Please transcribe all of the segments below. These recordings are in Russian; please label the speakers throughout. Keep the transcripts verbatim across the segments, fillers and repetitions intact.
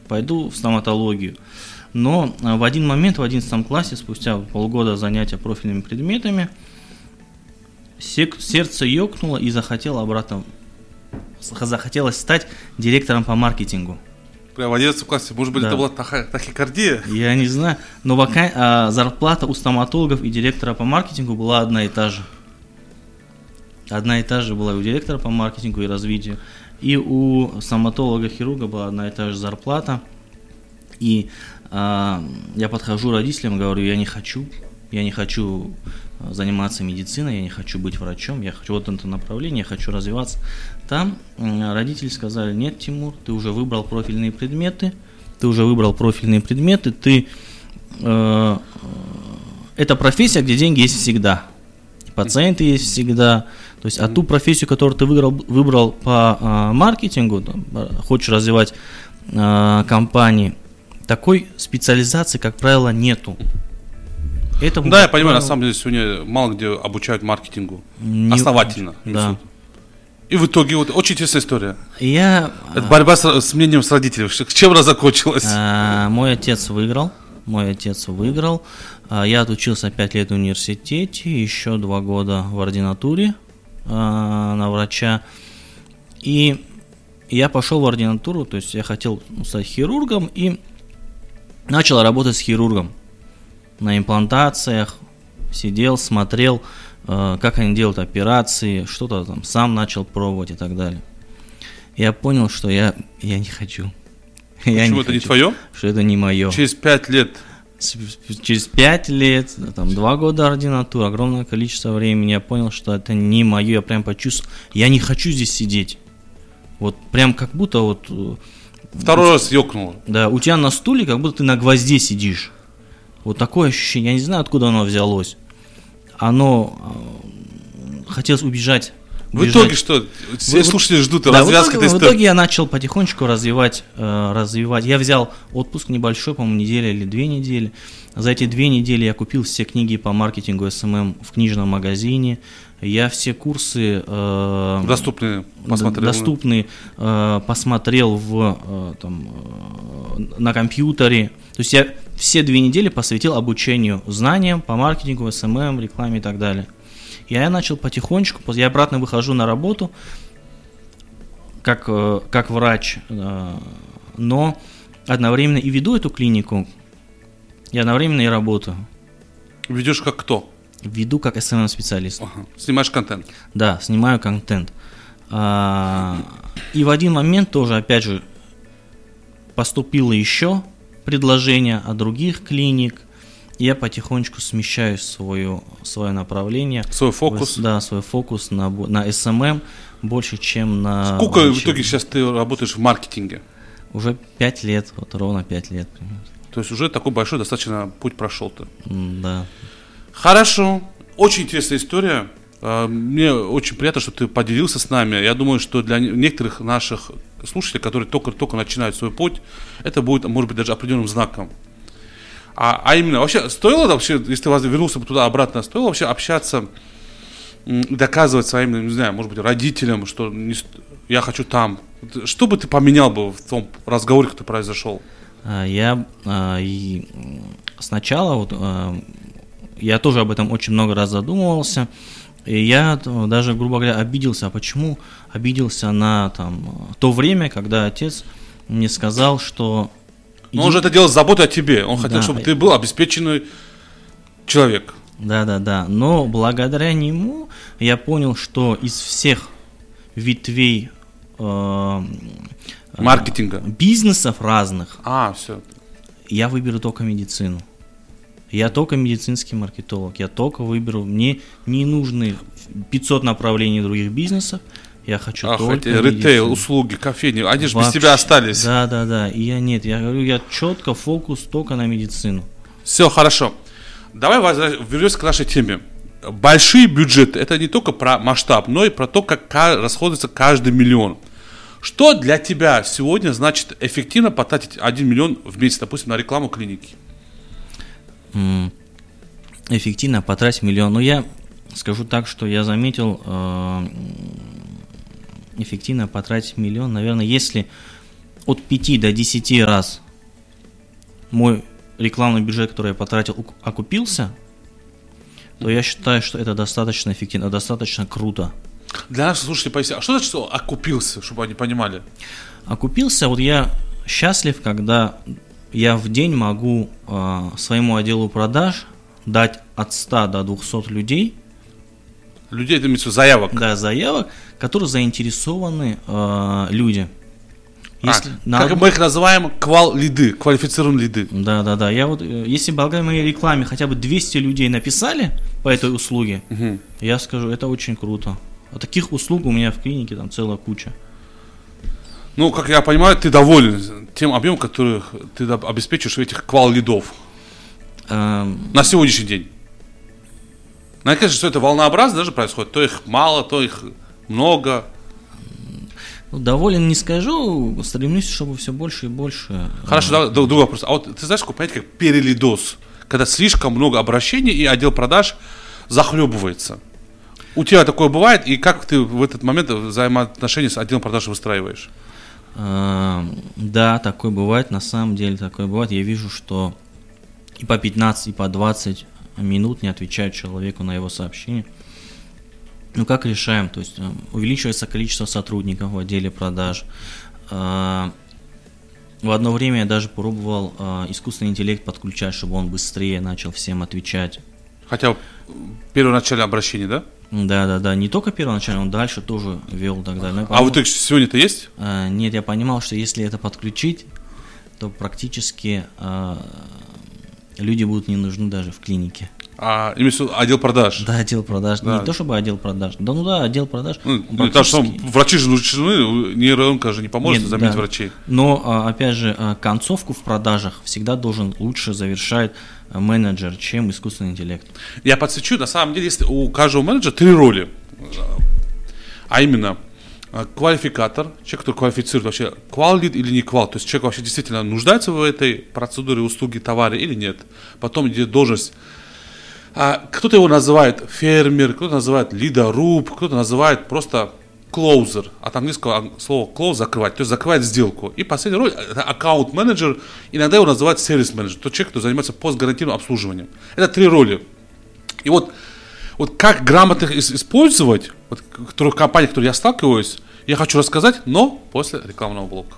Speaker 1: пойду в стоматологию. Но в один момент, в одиннадцатом классе, спустя полгода занятия профильными предметами, сердце ёкнуло и захотело обратно, захотелось стать директором по маркетингу.
Speaker 2: Прямо в одиннадцатом классе, может быть, да. Это была тахикардия? Я не знаю,
Speaker 1: но вака... а, зарплата у стоматологов и директора по маркетингу была одна и та же. Одна и та же была и у директора по маркетингу и развитию, и у стоматолога-хирурга была одна и та же зарплата. И а, я подхожу родителям, говорю, я не хочу, я не хочу заниматься медициной, я не хочу быть врачом, я хочу вот это направление, я хочу развиваться. Там родители сказали, нет, Тимур, ты уже выбрал профильные предметы, ты уже выбрал профильные предметы, ты, э, это профессия, где деньги есть всегда, пациенты есть всегда. То есть, а ту профессию, которую ты выбрал, выбрал по э, маркетингу, там, хочешь развивать э, компании, такой специализации, как правило, нету.
Speaker 2: Это да, я понимаю, на самом деле сегодня мало где обучают маркетингу не, основательно.
Speaker 1: Да.
Speaker 2: И в итоге вот очень интересная история.
Speaker 1: Я,
Speaker 2: Это борьба с, с мнением с родителями. Чем она закончилась?
Speaker 1: А, мой отец выиграл. Мой отец выиграл. А, я отучился пять лет в университете, еще два года в ординатуре а, на врача. И я пошел в ординатуру, то есть я хотел стать хирургом и начал работать с хирургом. На имплантациях сидел, смотрел, э, как они делают операции, что-то там сам начал пробовать и так далее. Я понял, что я, я не хочу.
Speaker 2: Почему я не это хочу, не твое?
Speaker 1: Что это не мое.
Speaker 2: Через пять лет?
Speaker 1: Через пять лет, там, два года ординатуры, огромное количество времени, я понял, что это не мое. Я прям почувствовал, я не хочу здесь сидеть. Вот прям как будто вот...
Speaker 2: Второй раз ёкнуло.
Speaker 1: Да, у тебя на стуле, как будто ты на гвозде сидишь. Вот такое ощущение, я не знаю, откуда оно взялось. Оно э, хотелось убежать, убежать.
Speaker 2: В итоге что? Все слушатели ждут
Speaker 1: да,
Speaker 2: развязки
Speaker 1: этой истории. В итоге я начал потихонечку развивать, э, развивать. Я взял отпуск небольшой, по-моему, неделя или две недели. За эти две недели я купил все книги по маркетингу эс эм эм в книжном магазине. Я все курсы э,
Speaker 2: доступные посмотрел,
Speaker 1: доступные, э, посмотрел в, э, там, э, на компьютере. То есть я все две недели посвятил обучению знаниям по маркетингу, эс эм эм, рекламе и так далее. И я начал потихонечку, я обратно выхожу на работу как, э, как врач, э, но одновременно и веду эту клинику, и одновременно и работаю.
Speaker 2: Ведешь как кто?
Speaker 1: Веду как эс эм эм-специалист.
Speaker 2: Ага. Снимаешь контент?
Speaker 1: Да, снимаю контент. А, и в один момент тоже, опять же, поступило еще предложение от других клиник. И я потихонечку смещаю свое, свое направление.
Speaker 2: Свой фокус?
Speaker 1: Да, свой фокус на, на эс эм эм больше, чем на...
Speaker 2: Сколько в итоге сейчас ты работаешь в маркетинге?
Speaker 1: Уже пять лет, вот ровно пять лет примерно.
Speaker 2: То есть уже такой большой достаточно путь прошел ты?
Speaker 1: Да.
Speaker 2: Хорошо, очень интересная история. Мне очень приятно, что ты поделился с нами. Я думаю, что для некоторых наших слушателей, которые только-только начинают свой путь, это будет, может быть, даже определенным знаком. А, а именно, вообще, стоило вообще, если ты вернулся бы туда-обратно, стоило вообще общаться, доказывать своим, не знаю, может быть, родителям, что не, я хочу там. Что бы ты поменял бы в том разговоре, который произошел?
Speaker 1: Я и сначала вот... Я тоже об этом очень много раз задумывался, и я даже, грубо говоря, обиделся. А почему обиделся на там, то время, когда отец мне сказал, что...
Speaker 2: Но он же это делал с заботой о тебе, он хотел, да, чтобы ты был обеспеченный человек.
Speaker 1: Да-да-да, но благодаря нему я понял, что из всех ветвей э,
Speaker 2: маркетинга,
Speaker 1: бизнесов разных,
Speaker 2: а, все.
Speaker 1: я выберу только медицину. Я только медицинский маркетолог, я только выберу, мне не нужны пятьсот направлений других бизнесов, я хочу Ах, только
Speaker 2: эти ритейл, услуги, кофейни, они же без тебя остались.
Speaker 1: Да, да, да, и я нет, я говорю, я четко фокус только на медицину.
Speaker 2: Все, хорошо. Давай вернемся к нашей теме. Большие бюджеты, это не только про масштаб, но и про то, как расходуется каждый миллион. Что для тебя сегодня значит эффективно потратить один миллион в месяц, допустим, на рекламу клиники?
Speaker 1: Эффективно потратить миллион. Но я скажу так, что я заметил, э, эффективно потратить миллион, наверное, если от пяти до десяти раз мой рекламный бюджет, который я потратил, окупился, то я считаю, что это достаточно эффективно, достаточно круто.
Speaker 2: Для наших слушателей поясни, а что значит, что окупился, чтобы они понимали?
Speaker 1: Окупился, вот я счастлив, когда я в день могу э, своему отделу продаж дать от ста до двухсот людей.
Speaker 2: Людей, это имеется в виду заявок?
Speaker 1: Да, заявок, которые заинтересованы э, люди.
Speaker 2: Если а, на... Как мы их называем, квал-лиды, квалифицированные лиды.
Speaker 1: Да, да, да. Я вот, если благодаря моей рекламе хотя бы двести людей написали по этой услуге, угу. я скажу, это очень круто. А таких услуг у меня в клинике там целая куча.
Speaker 2: Ну, как я понимаю, ты доволен тем объемом, который ты обеспечиваешь этих квал-лидов эм... на сегодняшний день. Мне кажется, что это волнообразно даже происходит. То их мало, то их много.
Speaker 1: Ну, доволен не скажу, стремлюсь, чтобы все больше и больше.
Speaker 2: Хорошо, да, другой вопрос. А вот ты знаешь, какое понятие, как перелидоз? Когда слишком много обращений, и отдел продаж захлебывается. У тебя такое бывает, и как ты в этот момент взаимоотношения с отделом продаж выстраиваешь?
Speaker 1: Да, такое бывает, на самом деле такое бывает. Я вижу, что и по пятнадцать, и по двадцать минут не отвечают человеку на его сообщение. Ну, как решаем? То есть увеличивается количество сотрудников в отделе продаж. В одно время я даже пробовал искусственный интеллект подключать, чтобы он быстрее начал всем отвечать.
Speaker 2: Хотя первоначальное обращение, да?
Speaker 1: Да, да, да. Не только первоначально, он дальше тоже вел тогда.
Speaker 2: Но а вот сегодня-то есть?
Speaker 1: Нет, я понимал, что если это подключить, то практически люди будут не нужны даже в клинике.
Speaker 2: А имеется в виду отдел продаж?
Speaker 1: Да, отдел продаж. Да. Не то чтобы отдел продаж. Да, ну да, отдел продаж.
Speaker 2: Ну, практически... Потому что врачи же нужны, нейронка же не поможет Нет, заменить да. врачей.
Speaker 1: Но, опять же, концовку в продажах всегда должен лучше завершать менеджер, чем искусственный интеллект.
Speaker 2: Я подсвечу, на самом деле, если у каждого менеджера три роли. А именно, квалификатор, человек, который квалифицирует вообще квал-лид или не квал. То есть человек вообще действительно нуждается в этой процедуре, услуги, товаре или нет. Потом идет должность. А кто-то его называет фермер, кто-то называет лидоруб, кто-то называет просто клоузер. От английского слова close — закрывать, то есть закрывает сделку. И последняя роль — это аккаунт-менеджер, иногда его называют сервис-менеджер, тот человек, кто занимается постгарантийным обслуживанием. Это три роли. И вот, вот как грамотно их использовать, вот, в компаниях, в которых я сталкиваюсь, я хочу рассказать, но после рекламного блока.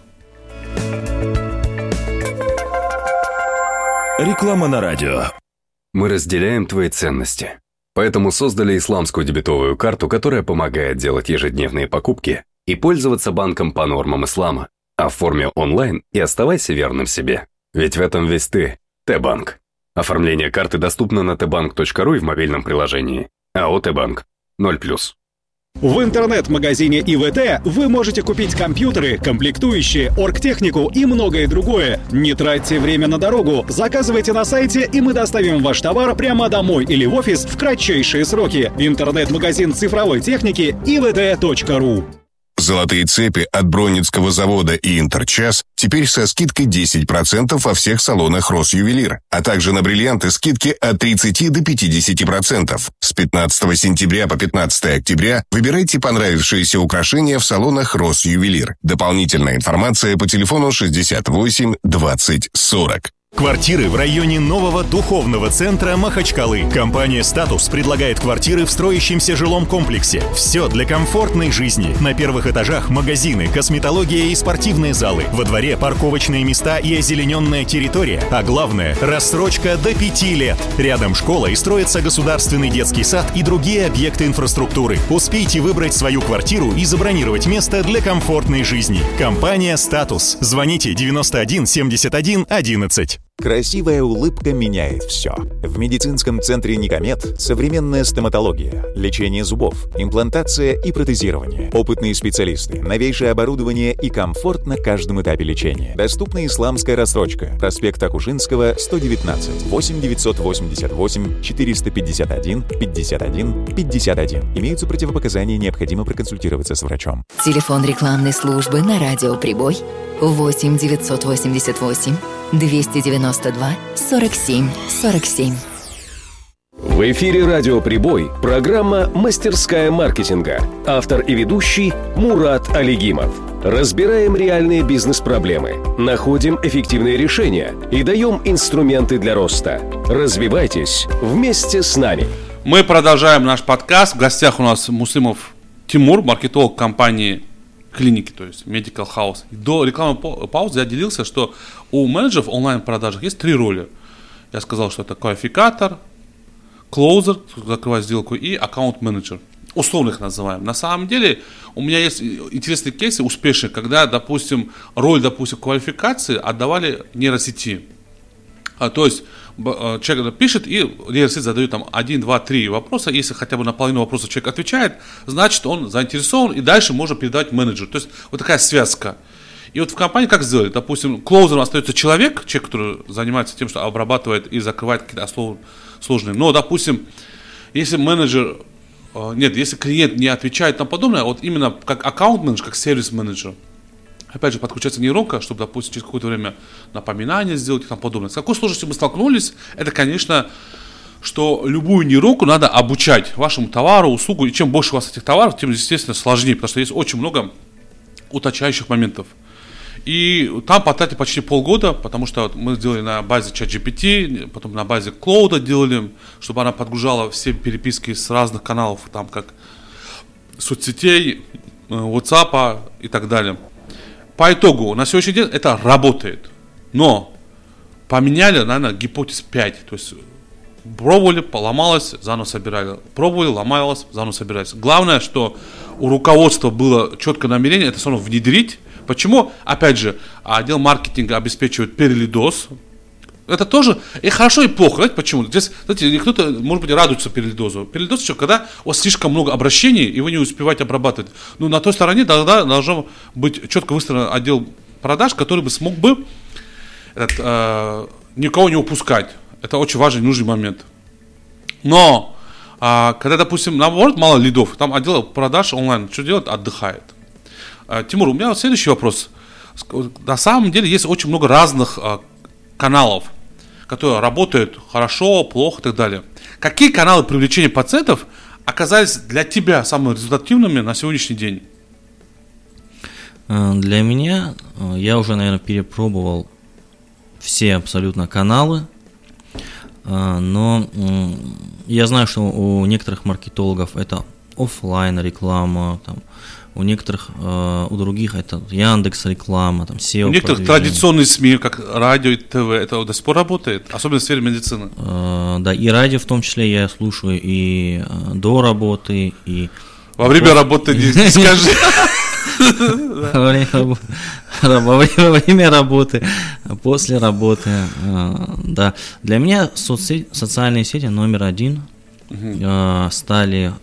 Speaker 3: Реклама на радио. Мы разделяем твои ценности. Поэтому создали исламскую дебетовую карту, которая помогает делать ежедневные покупки и пользоваться банком по нормам ислама. Оформи онлайн и оставайся верным себе. Ведь в этом весь ты. Т-банк. Оформление карты доступно на тэ банк точка ру и в мобильном приложении. АО Т-банк. ноль плюс.
Speaker 4: В интернет-магазине и вэ тэ вы можете купить компьютеры, комплектующие, оргтехнику и многое другое. Не тратьте время на дорогу, заказывайте на сайте, и мы доставим ваш товар прямо домой или в офис в кратчайшие сроки. Интернет-магазин цифровой техники и вэ тэ точка ру.
Speaker 5: Золотые цепи от Бронницкого завода и Интерчас теперь со скидкой десять процентов во всех салонах Росювелир, а также на бриллианты скидки от тридцати до пятидесяти процентов. С пятнадцатого сентября по пятнадцатое октября выбирайте понравившиеся украшения в салонах Росювелир. Дополнительная информация по телефону шестьдесят восемь двадцать сорок.
Speaker 6: Квартиры в районе нового духовного центра Махачкалы. Компания «Статус» предлагает квартиры в строящемся жилом комплексе. Все для комфортной жизни. На первых этажах магазины, косметология и спортивные залы. Во дворе парковочные места и озелененная территория. А главное – рассрочка до пяти лет. Рядом школа и строится государственный детский сад и другие объекты инфраструктуры. Успейте выбрать свою квартиру и забронировать место для комфортной жизни. Компания «Статус». Звоните девяносто один семьдесят один одиннадцать.
Speaker 7: Красивая улыбка меняет все. В медицинском центре «Никомед» современная стоматология, лечение зубов, имплантация и протезирование. Опытные специалисты, новейшее оборудование и комфорт на каждом этапе лечения. Доступна исламская рассрочка. Проспект Акушинского, сто девятнадцать, восемь девятьсот восемьдесят восемь четыреста пятьдесят один пятьдесят один пятьдесят один. Имеются противопоказания, необходимо проконсультироваться с врачом.
Speaker 8: Телефон рекламной службы на радио «Прибой» восемь девятьсот восемьдесят восемь двести девяносто два сорок семь сорок семь.
Speaker 3: В эфире радио «Прибой» программа «Мастерская маркетинга». Автор и ведущий Мурат Алигимов.
Speaker 9: Разбираем реальные бизнес-проблемы, находим эффективные решения и даем инструменты для роста. Развивайтесь вместе с нами.
Speaker 2: Мы продолжаем наш подкаст. В гостях у нас Муслимов Тимур, маркетолог компании клиники, то есть Medical House. До рекламной паузы я делился, что у менеджеров онлайн-продажах есть три роли. Я сказал, что это квалификатор, клоузер, закрывает сделку, и аккаунт-менеджер. Условно их называем. На самом деле у меня есть интересные кейсы успешные, когда, допустим, роль, допустим, квалификации отдавали нейросети. А, то есть человек пишет, и нейросеть задает там один, два, три вопроса. Если хотя бы на половину вопросов человек отвечает, значит он заинтересован, и дальше можно передавать менеджеру. То есть вот такая связка. И вот в компании как сделали? Допустим, клоузером остается человек, человек, который занимается тем, что обрабатывает и закрывает какие-то сложные. Но, допустим, если менеджер, нет, если клиент не отвечает и тому подобное, вот именно как аккаунт-менеджер, как сервис-менеджер, опять же, подключается нейронка, чтобы, допустим, через какое-то время напоминание сделать и тому подобное. С какой сложностью мы столкнулись, это, конечно, что любую нейронку надо обучать вашему товару, услугу, и чем больше у вас этих товаров, тем, естественно, сложнее, потому что есть очень много уточняющих моментов. И там потратили почти полгода, потому что вот мы сделали на базе ChatGPT, потом на базе Cloud делали, чтобы она подгружала все переписки с разных каналов, там как соцсетей, WhatsApp и так далее. По итогу, на сегодняшний день это работает, но поменяли, наверное, гипотез пять, то есть пробовали, поломалось, заново собирали, пробовали, ломалось, заново собирались. Главное, что у руководства было четкое намерение это все равно внедрить. Почему? Опять же, отдел маркетинга обеспечивает перелидос. Это тоже и хорошо, и плохо. Знаете почему? Здесь, знаете, кто-то, может быть, радуется перелидозу. Перелидоз еще, когда у вас слишком много обращений, и вы не успеваете обрабатывать. Но на той стороне тогда должен быть четко выстроен отдел продаж, который бы смог бы этот, э, никого не упускать. Это очень важный, нужный момент. Но, э, когда, допустим, наоборот, мало лидов, там отдел продаж онлайн, что делает? Отдыхает. Тимур, у меня вот следующий вопрос. На самом деле есть очень много разных а, каналов, которые работают хорошо, плохо и так далее. Какие каналы привлечения пациентов оказались для тебя самыми результативными на сегодняшний день?
Speaker 1: Для меня, я уже, наверное, перепробовал все абсолютно каналы, но я знаю, что у некоторых маркетологов это офлайн реклама, там, у некоторых, э, у других это Яндекс реклама, там сео.
Speaker 2: У некоторых традиционные СМИ, как радио и ТВ, это до сих пор работает, особенно в сфере медицины.
Speaker 1: Э, да, и радио в том числе я слушаю и э, до работы, и...
Speaker 2: Во время работы не скажи.
Speaker 1: Во время работы, после работы, да. Для меня социальные сети номер один стали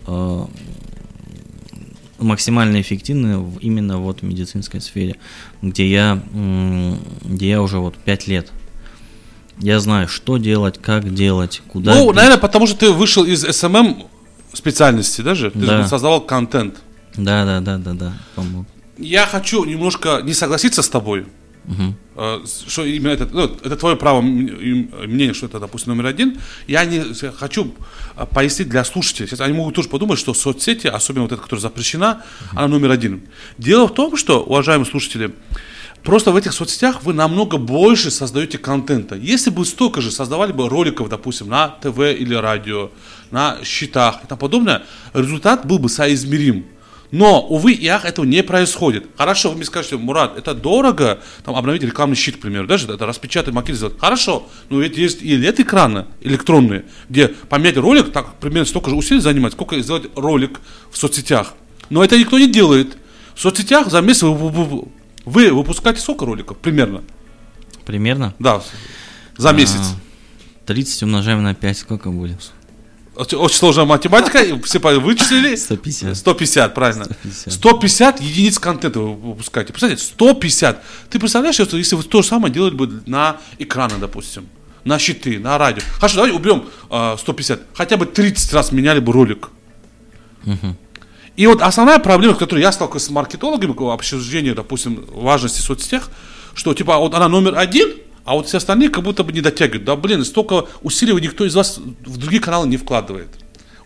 Speaker 1: максимально эффективны именно вот в медицинской сфере, где я, где я уже вот пять лет. Я знаю, что делать, как делать, куда.
Speaker 2: Ну, бить. Наверное, потому что ты вышел из эс эм эм специальности, даже? Ты
Speaker 1: да.
Speaker 2: же создавал контент.
Speaker 1: Да, да, да, да, да. Помог.
Speaker 2: Я хочу немножко не согласиться с тобой. Угу. Что именно это, ну, это твое право мнение, что это, допустим, номер один. Я не хочу пояснить для слушателей. Сейчас они могут тоже подумать, что соцсети, особенно вот эта, которая запрещена, угу. она номер один. Дело в том, что, уважаемые слушатели, просто в этих соцсетях вы намного больше создаете контента. Если бы столько же создавали бы роликов, допустим, на ТВ или радио, на счетах и тому подобное, результат был бы соизмерим. Но, увы и ах, этого не происходит. Хорошо, вы мне скажете, Мурат, это дорого, там, обновить рекламный щит, к примеру, даже это распечатать, макет сделать. Хорошо, но ведь есть и лед-экраны электронные, где поменять ролик, так, примерно столько же усилий занимать, сколько сделать ролик в соцсетях. Но это никто не делает. В соцсетях за месяц вы, вы, вы выпускаете сколько роликов, примерно?
Speaker 1: Примерно?
Speaker 2: Да, за месяц.
Speaker 1: тридцать умножаем на пять, сколько будет?
Speaker 2: Очень сложная математика, все вычислили.
Speaker 1: сто пятьдесят.
Speaker 2: сто пятьдесят, правильно.
Speaker 1: сто пятьдесят.
Speaker 2: сто пятьдесят единиц контента вы выпускаете. Представляете, сто пятьдесят. Ты представляешь, что если вы то же самое делали бы на экраны, допустим, на щиты, на радио. Хорошо, давайте уберем э, сто пятьдесят. Хотя бы тридцать раз меняли бы ролик.
Speaker 1: Угу.
Speaker 2: И вот основная проблема, с которой я сталкиваюсь с маркетологами, в обсуждении, допустим, важности в соцсетях, что типа вот она номер один, а вот все остальные как будто бы не дотягивают. Да блин, столько усилий никто из вас в другие каналы не вкладывает.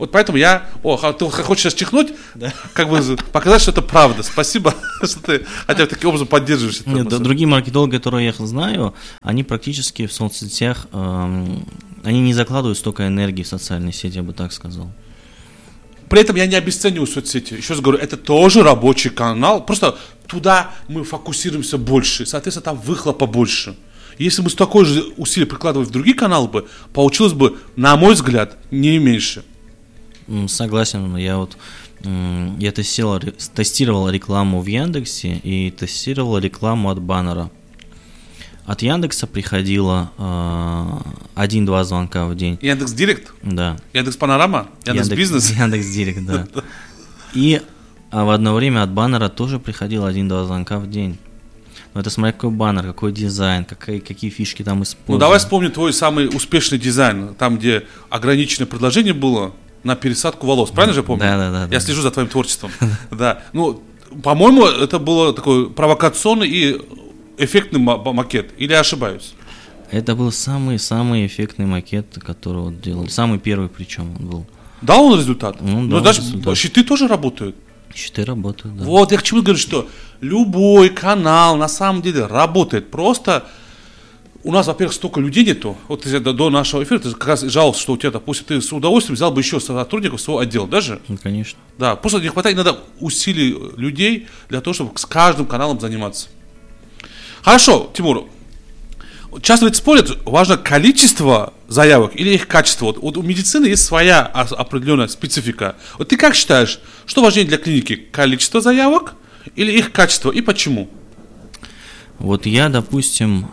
Speaker 2: Вот поэтому я, о, ты хочешь сейчас чихнуть, да. Как бы показать, что это правда. Спасибо, что ты хотя бы таким образом поддерживаешь это.
Speaker 1: Нет, другие маркетологи, которые я знаю, они практически в соцсетях, эм, они не закладывают столько энергии в социальные сети, я бы так сказал.
Speaker 2: При этом я не обесцениваю соцсети. Еще раз говорю, это тоже рабочий канал. Просто туда мы фокусируемся больше. Соответственно, там выхлопа больше. Если мы столько же усилий прикладывали в другие каналы бы, получилось бы, на мой взгляд, не меньше.
Speaker 1: Согласен. Я вот я тестировал, тестировал рекламу в Яндексе и тестировал рекламу от баннера. От Яндекса приходило э, один-два звонка в день.
Speaker 2: Яндекс.Директ?
Speaker 1: Да.
Speaker 2: Яндекс.Панорама? Яндекс.Бизнес?
Speaker 1: Яндекс.Директ, да. И а в одно время от баннера тоже приходило один-два звонка в день. Но это смотря какой баннер, какой дизайн, какие, какие фишки там используют.
Speaker 2: Ну давай вспомним твой самый успешный дизайн. Там, где ограниченное предложение было на пересадку волос. Правильно же я помню?
Speaker 1: Да, да, да.
Speaker 2: Я
Speaker 1: да.
Speaker 2: слежу за твоим творчеством. Да. Ну, по-моему, это было такой провокационный и эффектный макет, или я ошибаюсь?
Speaker 1: Это был самый-самый эффектный макет, который вот делали. Самый первый причем он был.
Speaker 2: Дал он результат?
Speaker 1: Ну,
Speaker 2: ну
Speaker 1: дал
Speaker 2: даже
Speaker 1: результат.
Speaker 2: щиты тоже работают?
Speaker 1: Щиты работают, да.
Speaker 2: Вот, я к чему говорю, что любой канал на самом деле работает. Просто у нас, во-первых, столько людей нету. Вот до, до нашего эфира ты как раз жаловался, что у тебя, допустим, ты с удовольствием взял бы еще сотрудников своего отдела, даже?
Speaker 1: Ну, конечно.
Speaker 2: Да, просто не хватает иногда усилий людей для того, чтобы с каждым каналом заниматься. Хорошо, Тимур, часто ведь спорят, важно количество заявок или их качество. Вот, вот у медицины есть своя определенная специфика. Вот ты как считаешь, что важнее для клиники, количество заявок или их качество и почему?
Speaker 1: Вот я, допустим,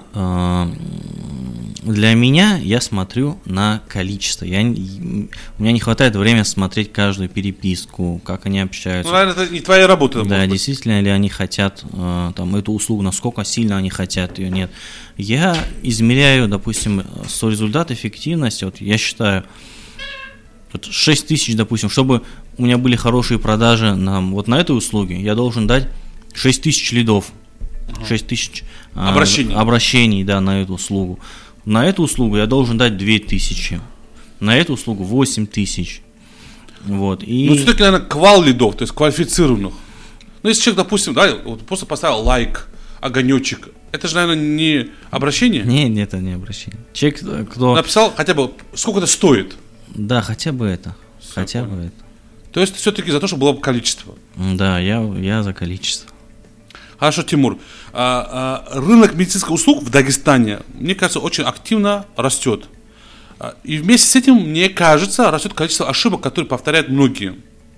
Speaker 1: для меня я смотрю на количество. Я, у меня не хватает времени смотреть каждую переписку, как они общаются.
Speaker 2: Ну, наверное, это не твоя работа.
Speaker 1: Да, действительно ли они хотят там, эту услугу, насколько сильно они хотят ее, нет. Я измеряю, допустим, свой результат эффективности. Вот я считаю, вот шесть тысяч, допустим, чтобы у меня были хорошие продажи на, вот на этой услуге, я должен дать шесть тысяч лидов. шесть тысяч
Speaker 2: обращений.
Speaker 1: А, обращений, да, на эту услугу. На эту услугу я должен дать две тысячи. На эту услугу восемь тысяч. Вот. И...
Speaker 2: Ну, все-таки, наверное, квал лидов, то есть квалифицированных. Ну, если человек, допустим, да, вот просто поставил лайк, огонечек, это же, наверное, не обращение?
Speaker 1: Нет, нет, это не обращение. Человек, кто...
Speaker 2: Написал хотя бы, сколько это стоит?
Speaker 1: Да, хотя бы это. Все хотя понял. бы это.
Speaker 2: То есть, все-таки за то, чтобы было бы количество?
Speaker 1: Да, я, я за количество.
Speaker 2: Хорошо, Тимур. А, а, рынок медицинских услуг в Дагестане, мне кажется, очень активно растет. А, и вместе с этим, мне кажется, растет количество ошибок, которые повторяют многие.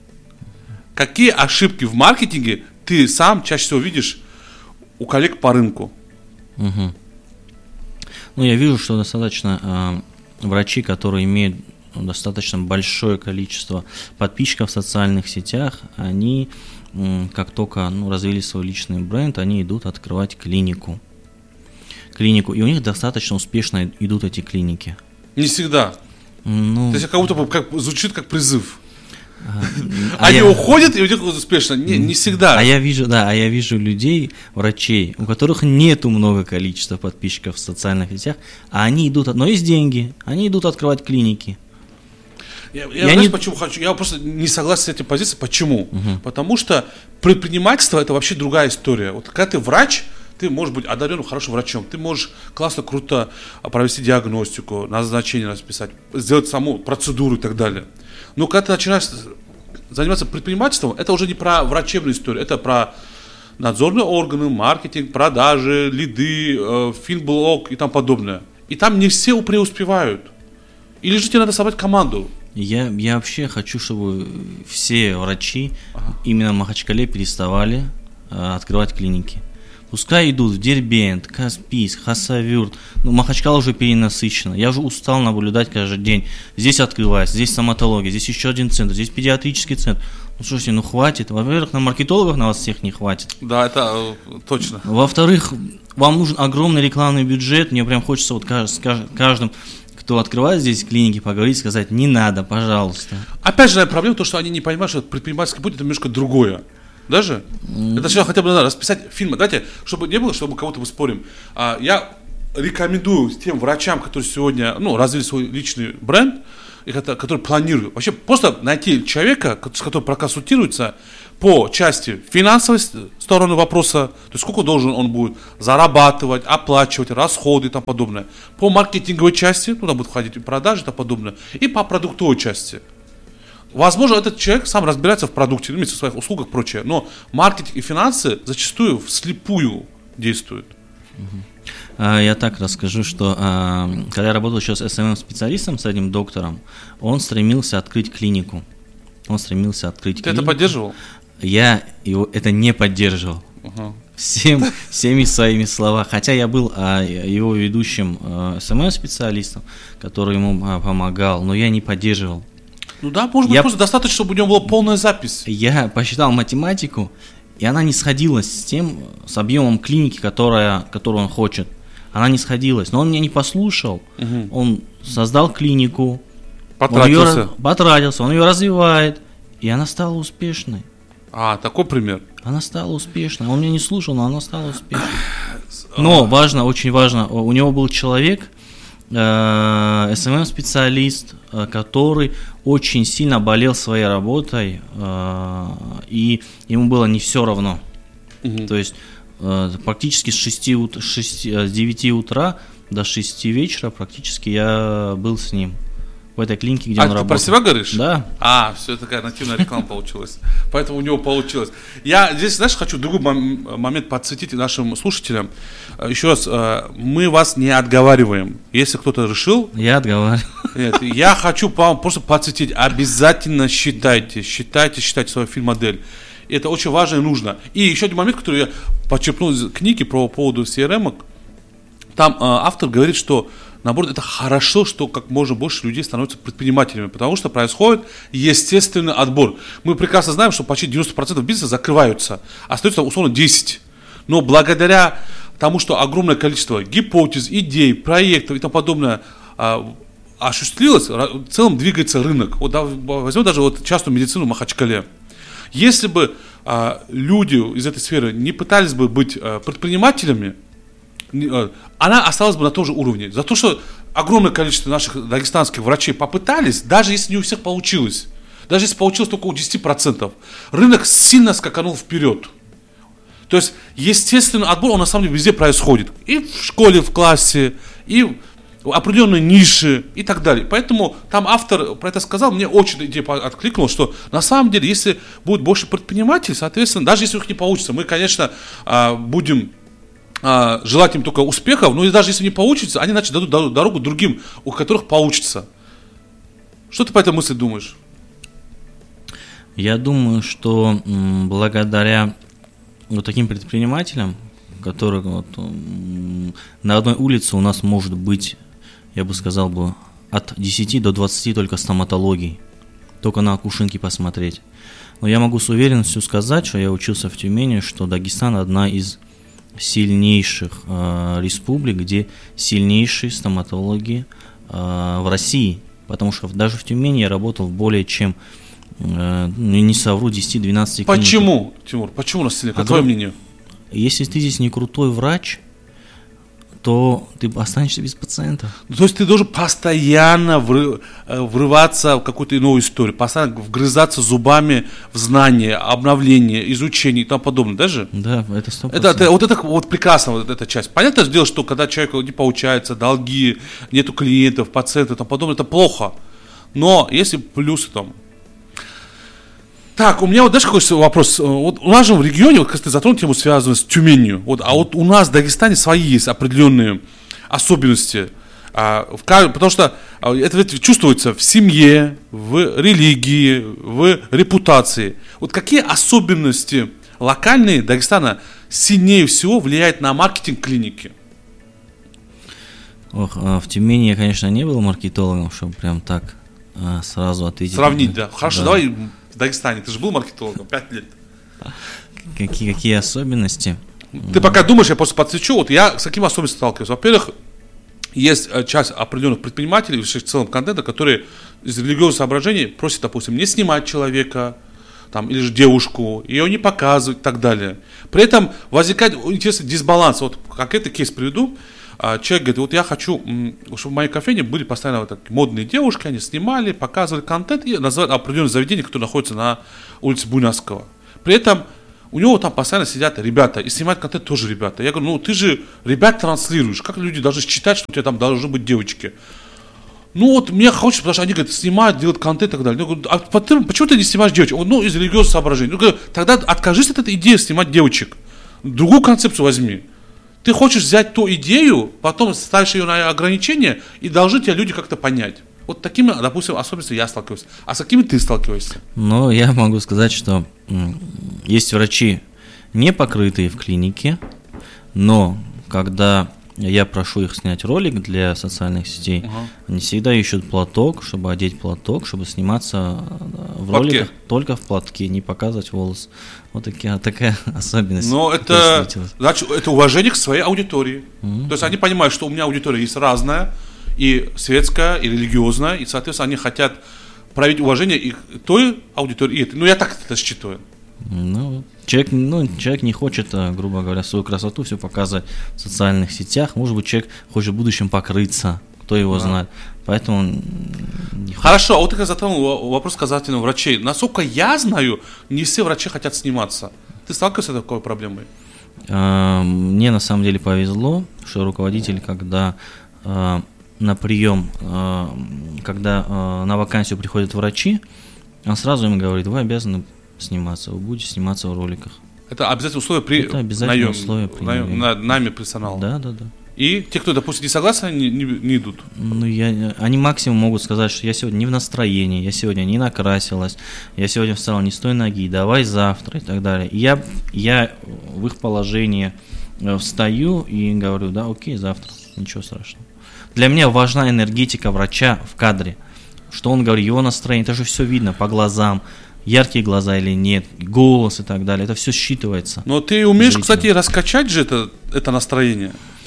Speaker 2: Какие ошибки в маркетинге ты сам чаще всего видишь у коллег по рынку?
Speaker 1: Угу. Ну, я вижу, что достаточно э, врачи, которые имеют достаточно большое количество подписчиков в социальных сетях, они... как только ну, развили свой личный бренд, они идут открывать клинику. Клинику. И у них достаточно успешно идут эти клиники.
Speaker 2: Не всегда.
Speaker 1: Ну,
Speaker 2: То есть как будто как, звучит как призыв.
Speaker 1: А,
Speaker 2: они
Speaker 1: а
Speaker 2: уходят, и у них успешно. Не, не всегда.
Speaker 1: А я вижу, да, а я вижу людей, врачей, у которых нету много количества подписчиков в социальных сетях, а они идут, но есть деньги, они идут открывать клиники.
Speaker 2: Я, я, я знаешь, не... почему хочу? Я просто не согласен с этой позицией. Почему?
Speaker 1: Угу.
Speaker 2: Потому что предпринимательство это вообще другая история. Вот когда ты врач, ты можешь быть одаренным хорошим врачом, ты можешь классно, круто провести диагностику, назначение расписать, сделать саму процедуру и так далее. Но когда ты начинаешь заниматься предпринимательством, это уже не про врачебную историю, это про надзорные органы, маркетинг, продажи, лиды, э, финблог и тому подобное. И там не все преуспевают. Или же тебе надо собрать команду.
Speaker 1: Я, я вообще хочу, чтобы все врачи ага. именно в Махачкале переставали э, открывать клиники. Пускай идут в Дербент, Каспийск, Хасавюрт. Ну, Махачкала уже перенасыщена. Я уже устал наблюдать каждый день. Здесь открывается, здесь стоматология, здесь еще один центр, здесь педиатрический центр. Ну, слушайте, ну хватит. Во-первых, на маркетологов на вас всех не хватит.
Speaker 2: Да, это э, точно.
Speaker 1: Во-вторых, вам нужен огромный рекламный бюджет. Мне прям хочется вот с каждым... кто открывает здесь клиники, поговорить, сказать, не надо, пожалуйста.
Speaker 2: Опять же, проблема в том, что они не понимают, что предпринимательский путь это немножко другое. Даже? Mm. Это сначала хотя бы надо расписать фильмы. Давайте, чтобы не было, чтобы кого-то мы спорим. А, я рекомендую тем врачам, которые сегодня, ну, развили свой личный бренд, и которые планируют, вообще просто найти человека, с которым проконсультируется по части финансовой стороны вопроса, то есть сколько должен он будет зарабатывать, оплачивать, расходы и тому подобное, по маркетинговой части, туда будут входить и продажи и тому подобное, и по продуктовой части. Возможно, этот человек сам разбирается в продукте, в своих услугах и прочее, но маркетинг и финансы зачастую вслепую действуют.
Speaker 1: Я так расскажу, что когда я работал еще с эс эм эм-специалистом, с одним доктором, он стремился открыть клинику. Он стремился открыть
Speaker 2: Ты
Speaker 1: клинику.
Speaker 2: это поддерживал?
Speaker 1: Я его это не поддерживал.
Speaker 2: Uh-huh.
Speaker 1: Всем, всеми своими словами. Хотя я был а, его ведущим а, эс эм эм-специалистом, который ему а, помогал, но я не поддерживал.
Speaker 2: Ну да, может быть,
Speaker 1: я,
Speaker 2: просто достаточно, чтобы у него была полная запись.
Speaker 1: Я посчитал математику, и она не сходилась с тем, с объемом клиники, которая, которую он хочет. Она не сходилась. Но он меня не послушал. Угу. Он создал клинику.
Speaker 2: Потратился.
Speaker 1: Он ее, потратился, он ее развивает. И она стала успешной.
Speaker 2: А, такой пример.
Speaker 1: Она стала успешной. Он меня не слушал, но она стала успешной. Но важно, очень важно, у него был человек, эс эм эм-специалист, который очень сильно болел своей работой, и ему было не все равно. Угу. То есть практически с, шести, с девяти утра до шести вечера практически я был с ним в этой клинике, где
Speaker 2: а
Speaker 1: он
Speaker 2: ты
Speaker 1: работал.
Speaker 2: Про себя говоришь?
Speaker 1: Да.
Speaker 2: А, все, такая нативная реклама получилась. Поэтому у него получилось. Я здесь, знаешь, хочу другой момент подсветить нашим слушателям. Еще раз, мы вас не отговариваем. Если кто-то решил...
Speaker 1: Я отговариваю.
Speaker 2: Нет, я хочу вам просто подсветить. Обязательно считайте, считайте, считайте свою финмодель. Это очень важно и нужно. И еще один момент, который я подчеркнул из книги про поводу си эр эм. Там автор говорит, что наоборот, это хорошо, что как можно больше людей становятся предпринимателями, потому что происходит естественный отбор. Мы прекрасно знаем, что почти девяносто процентов бизнеса закрываются, остается условно десять процентов. Но благодаря тому, что огромное количество гипотез, идей, проектов и тому подобное а, осуществилось, в целом двигается рынок. Вот, да, возьмем даже вот частную медицину в Махачкале. Если бы а, люди из этой сферы не пытались бы быть а, предпринимателями, она осталась бы на том же уровне. За то, что огромное количество наших дагестанских врачей попытались, даже если не у всех получилось, даже если получилось только у десяти процентов, рынок сильно скаканул вперед. То есть, естественный отбор, он на самом деле везде происходит. И в школе, в классе, и в определенной нише, и так далее. Поэтому там автор про это сказал, мне очень идея откликнула, что на самом деле, если будет больше предпринимателей, соответственно, даже если у них не получится, мы, конечно, будем... желать им только успехов, но и даже если не получится, они иначе дадут дорогу другим, у которых получится. Что ты по этой мысли думаешь?
Speaker 1: Я думаю, что м, благодаря вот таким предпринимателям, которые вот, м, на одной улице у нас может быть, я бы сказал бы, от десяти до двадцати только стоматологий, только на акушинки посмотреть. Но я могу с уверенностью сказать, что я учился в Тюмени, что Дагестан одна из сильнейших э, республик, где сильнейшие стоматологи э, в России. Потому что даже в Тюмени я работал в более чем, э, не совру, десяти-двенадцати клиниках.
Speaker 2: Почему, Тимур? Почему у нас сильнее? Как твое мнение?
Speaker 1: Если ты здесь не крутой врач, то ты останешься без пациентов.
Speaker 2: То есть ты должен постоянно врываться в какую-то новую историю, постоянно вгрызаться зубами в знания, обновление, изучение и тому подобное, даже?
Speaker 1: Да, это сто
Speaker 2: процентов. Это, это, вот это вот прекрасно, вот эта часть. Понятное дело, что когда человеку не получается, долги, нету клиентов, пациентов и тому подобное, это плохо. Но если плюсы там... Так, у меня вот даже какой вопрос. Вот у нас же в регионе, вот, как ты затронул тему, связанную с Тюменью, вот, а вот у нас в Дагестане свои есть определенные особенности. А, в, потому что это ведь чувствуется в семье, в религии, в репутации. Вот какие особенности локальные Дагестана сильнее всего влияют на маркетинг клиники?
Speaker 1: Ох, в Тюмени я, конечно, не был маркетологом, чтобы прям так сразу ответить.
Speaker 2: Сравнить, да. Хорошо, да. Давай... В Дагестане. Ты же был маркетологом пять лет.
Speaker 1: Какие, какие особенности?
Speaker 2: Ты пока думаешь, я просто подсвечу. Вот я с какими особенностями сталкиваюсь. Во-первых, есть часть определенных предпринимателей, в целом контента, которые из религиозных соображений просят, допустим, не снимать человека там, или же девушку, ее не показывать и так далее. При этом возникает интересный дисбаланс. Вот конкретный кейс приведу. А человек говорит, вот я хочу, чтобы в моей кофейне были постоянно вот такие модные девушки, они снимали, показывали контент и называют определенное заведение, которое находится на улице Буйнакского. При этом у него там постоянно сидят ребята, и снимают контент тоже ребята. Я говорю, ну ты же ребят транслируешь, как люди должны считать, что у тебя там должны быть девочки? Ну вот мне хочется, потому что они говорят, снимают, делают контент и так далее. Я говорю, а почему ты не снимаешь девочек? Он, ну, из религиозных соображений. Ну, говорю, тогда откажись от этой идеи снимать девочек. Другую концепцию возьми. Ты хочешь взять ту идею, потом ставишь ее на ограничения, и должны тебя люди как-то понять. Вот такими, допустим, особенностями я сталкиваюсь. А с какими ты сталкиваешься?
Speaker 1: Ну, я могу сказать, что м, есть врачи, не покрытые в клинике, но когда я прошу их снять ролик для социальных сетей, uh-huh. они всегда ищут платок, чтобы одеть платок, чтобы сниматься в Платке. роликах только в платке, не показывать волос. Вот такая, такая особенность.
Speaker 2: Но это, значит, это уважение к своей аудитории. Uh-huh. То есть они понимают, что у меня аудитория есть разная, и светская, и религиозная, и, соответственно, они хотят проявить уважение и той аудитории, и этой. Ну, я так это считаю.
Speaker 1: Ну, человек, ну, человек не хочет, грубо говоря, свою красоту все показывать в социальных сетях. Может быть, человек хочет в будущем покрыться, кто его да. знает. Поэтому...
Speaker 2: Хорошо, а вот ты затронул вопрос касательно врачей. Насколько я знаю, не все врачи хотят сниматься. Ты сталкивался с такой проблемой?
Speaker 1: Мне на самом деле повезло, что руководитель, когда на прием, когда на вакансию приходят врачи, он сразу им говорит, вы обязаны сниматься, вы будете сниматься в роликах.
Speaker 2: Это обязательное условие при
Speaker 1: Это обязательное
Speaker 2: наем,
Speaker 1: условие при
Speaker 2: наем, на, нами персонала.
Speaker 1: Да, да, да.
Speaker 2: И те, кто, допустим, не согласны, не, не, не идут.
Speaker 1: Ну, я, они максимум могут сказать, что я сегодня не в настроении, я сегодня не накрасилась, я сегодня встала не с той ноги, давай завтра и так далее. И я, я в их положении встаю и говорю, да, окей, завтра, ничего страшного. Для меня важна энергетика врача в кадре, что он говорит, его настроение, это же все видно по глазам. Яркие глаза или нет, голос и так далее, это все считывается.
Speaker 2: Но ты умеешь, зрителям. Кстати, раскачать же это, это настроение?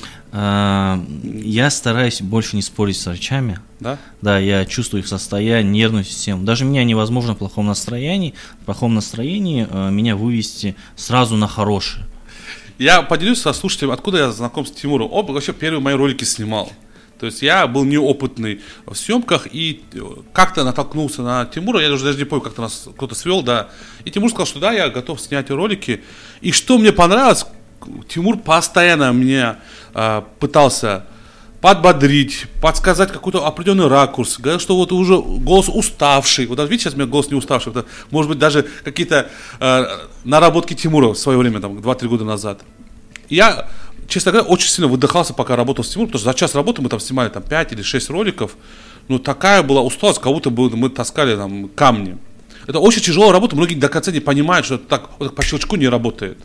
Speaker 1: А, я стараюсь больше не спорить с врачами.
Speaker 2: Да?
Speaker 1: Да, я чувствую их состояние, нервную систему. Даже меня невозможно в плохом настроении, в плохом настроении а, меня вывести сразу на хорошее.
Speaker 2: Я поделюсь со слушателем, откуда я знаком с Тимуром. Он вообще первые мои ролики снимал. То есть я был неопытный в съемках и как-то натолкнулся на Тимура, я уже даже не помню, как-то нас кто-то свел, да. И Тимур сказал, что да, я готов снять ролики. И что мне понравилось, Тимур постоянно меня э, пытался подбодрить, подсказать какой-то определенный ракурс, говорил, что вот уже голос уставший. Вот видите, сейчас у меня голос не уставший. Это, может быть, даже какие-то э, наработки Тимура в свое время, там, два-три года назад. И я... Честно говоря, очень сильно выдыхался, пока работал с Тимуром, потому что за час работы мы там снимали там, пять или шесть роликов. Ну, такая была усталость, как будто бы мы таскали там, камни. Это очень тяжелая работа, многие до конца не понимают, что это так, вот так по щелчку не работает.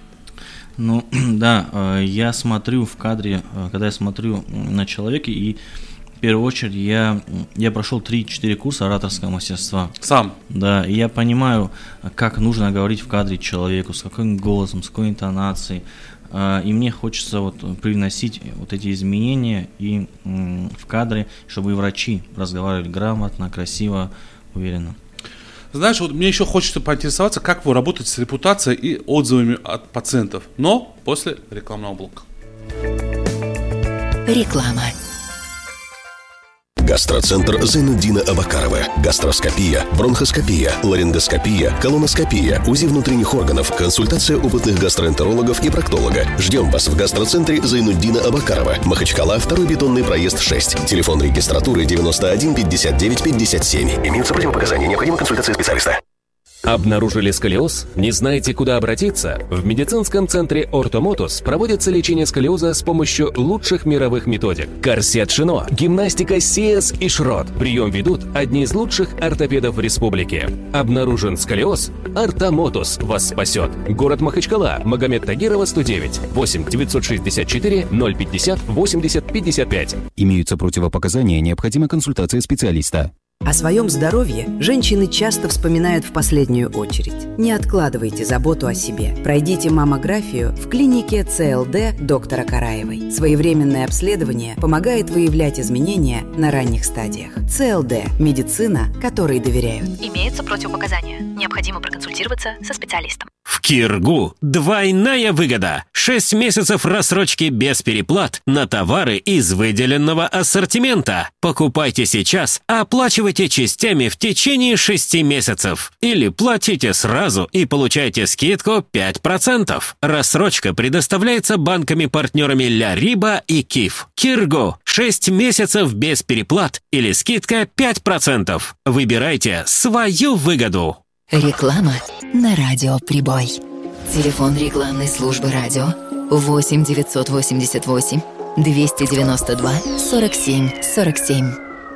Speaker 1: Ну, да, я смотрю в кадре, когда я смотрю на человека, и в первую очередь я, я прошел три-четыре курса ораторского мастерства.
Speaker 2: Сам?
Speaker 1: Да, и я понимаю, как нужно говорить в кадре человеку, с каким голосом, с какой интонацией. И мне хочется вот привносить вот эти изменения и м, в кадре, чтобы и врачи разговаривали грамотно, красиво, уверенно.
Speaker 2: Знаешь, вот мне еще хочется поинтересоваться, как вы работаете с репутацией и отзывами от пациентов, но после рекламного блока.
Speaker 8: Реклама.
Speaker 10: Гастроцентр Зайнуддина Абакарова. Гастроскопия, бронхоскопия, ларингоскопия, колоноскопия, УЗИ внутренних органов, консультация опытных гастроэнтерологов и проктолога. Ждем вас в гастроцентре Зайнуддина Абакарова. Махачкала, второй бетонный проезд шесть. Телефон регистратуры девяносто один пятьдесят девять пятьдесят семь. Имеются противопоказания. Необходима консультация специалиста.
Speaker 9: Обнаружили сколиоз? Не знаете, куда обратиться? В медицинском центре Ортомотус проводится лечение сколиоза с помощью лучших мировых методик. Корсет Шино, гимнастика Сиэс и Шрот. Прием ведут одни из лучших ортопедов в республике. Обнаружен сколиоз? Ортомотус вас спасет. Город Махачкала, Магомед Тагирова, сто девять. восемь девятьсот шестьдесят четыре ноль пятьдесят восемьдесят пятьдесят пять.
Speaker 11: Имеются противопоказания, необходима консультация специалиста.
Speaker 12: О своем здоровье женщины часто вспоминают в последнюю очередь. Не откладывайте заботу о себе. Пройдите маммографию в клинике ЦЛД доктора Караевой. Своевременное обследование помогает выявлять изменения на ранних стадиях. ЦЛД – медицина, которой доверяют.
Speaker 13: Имеются противопоказания. Необходимо проконсультироваться со специалистом.
Speaker 10: В
Speaker 13: Киргу двойная выгода. шесть месяцев рассрочки без переплат на товары из выделенного ассортимента. Покупайте сейчас, а оплачивайте частями в течение шести месяцев. Или платите сразу и получайте скидку пять процентов. Рассрочка предоставляется банками-партнерами Ля Риба и Киф. Киргу. шесть месяцев без переплат или скидка пять процентов. Выбирайте свою выгоду.
Speaker 8: Реклама на радио «Прибой». Телефон рекламной службы радио восемь девятьсот восемьдесят восемь двести девяносто два сорок семь сорок семь.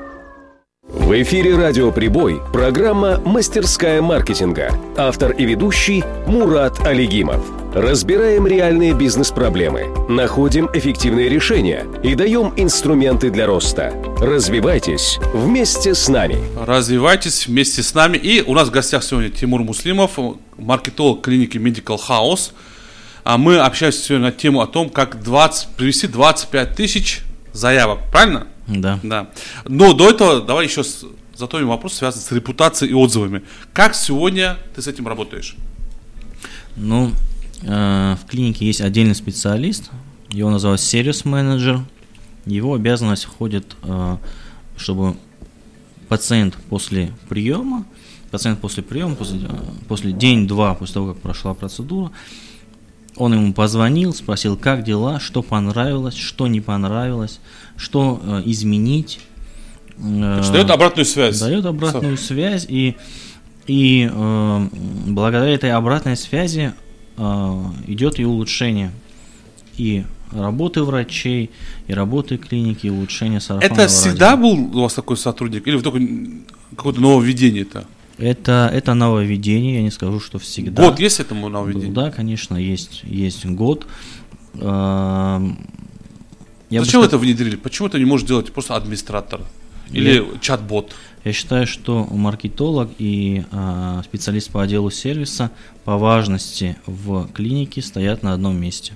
Speaker 9: В эфире «Радио Прибой» программа «Мастерская маркетинга». Автор и ведущий Мурат Алигимов. Разбираем реальные бизнес-проблемы, находим эффективные решения и даем инструменты для роста. Развивайтесь вместе с нами.
Speaker 2: Развивайтесь вместе с нами. И у нас в гостях сегодня Тимур Муслимов, маркетолог клиники Medical House. А мы общаемся сегодня на тему о том, как двадцать, привести двадцать пять тысяч заявок. Правильно?
Speaker 1: Да.
Speaker 2: Да. Но до этого давай еще затронем вопрос, связанный с репутацией и отзывами. Как сегодня ты с этим работаешь?
Speaker 1: Ну, э, в клинике есть отдельный специалист, его называют сервис-менеджер. Его обязанность входит, э, чтобы пациент после приема, пациент после приема, после, э, после день-два после того, как прошла процедура, он ему позвонил, спросил, как дела, что понравилось, что не понравилось, что э, изменить. Э,
Speaker 2: дает обратную связь.
Speaker 1: Дает обратную Все. связь, и, и э, благодаря этой обратной связи э, идет и улучшение и работы врачей, и работы клиники, и улучшение сарафанного
Speaker 2: радио. Это всегда
Speaker 1: радио.
Speaker 2: был у вас такой сотрудник, или вы только какое-то нововведение-то?
Speaker 1: Это, это нововведение, я не скажу, что всегда.
Speaker 2: Год есть этому нововведению?
Speaker 1: Да, конечно, есть, есть год. Я
Speaker 2: Зачем вы это внедрили? Почему это не может делать просто администратор или я, чат-бот?
Speaker 1: Я считаю, что маркетолог и а, специалист по отделу сервиса по важности в клинике стоят на одном месте.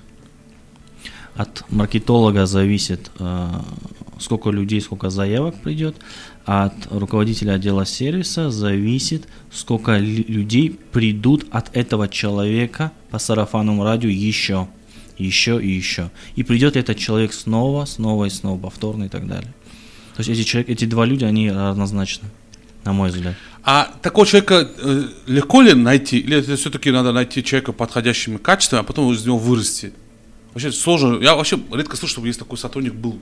Speaker 1: От маркетолога зависит, а, сколько людей, сколько заявок придет. А от руководителя отдела сервиса зависит, сколько людей придут от этого человека по сарафанному радио еще, еще и еще. И придет ли этот человек снова, снова и снова, повторно и так далее. То есть эти, человек, эти два люди, они равнозначны, на мой взгляд.
Speaker 2: А такого человека э, легко ли найти? Или это все-таки надо найти человека подходящими качествами, а потом из него вырасти? Вообще сложно. Я вообще редко слышу, чтобы есть такой сотрудник был.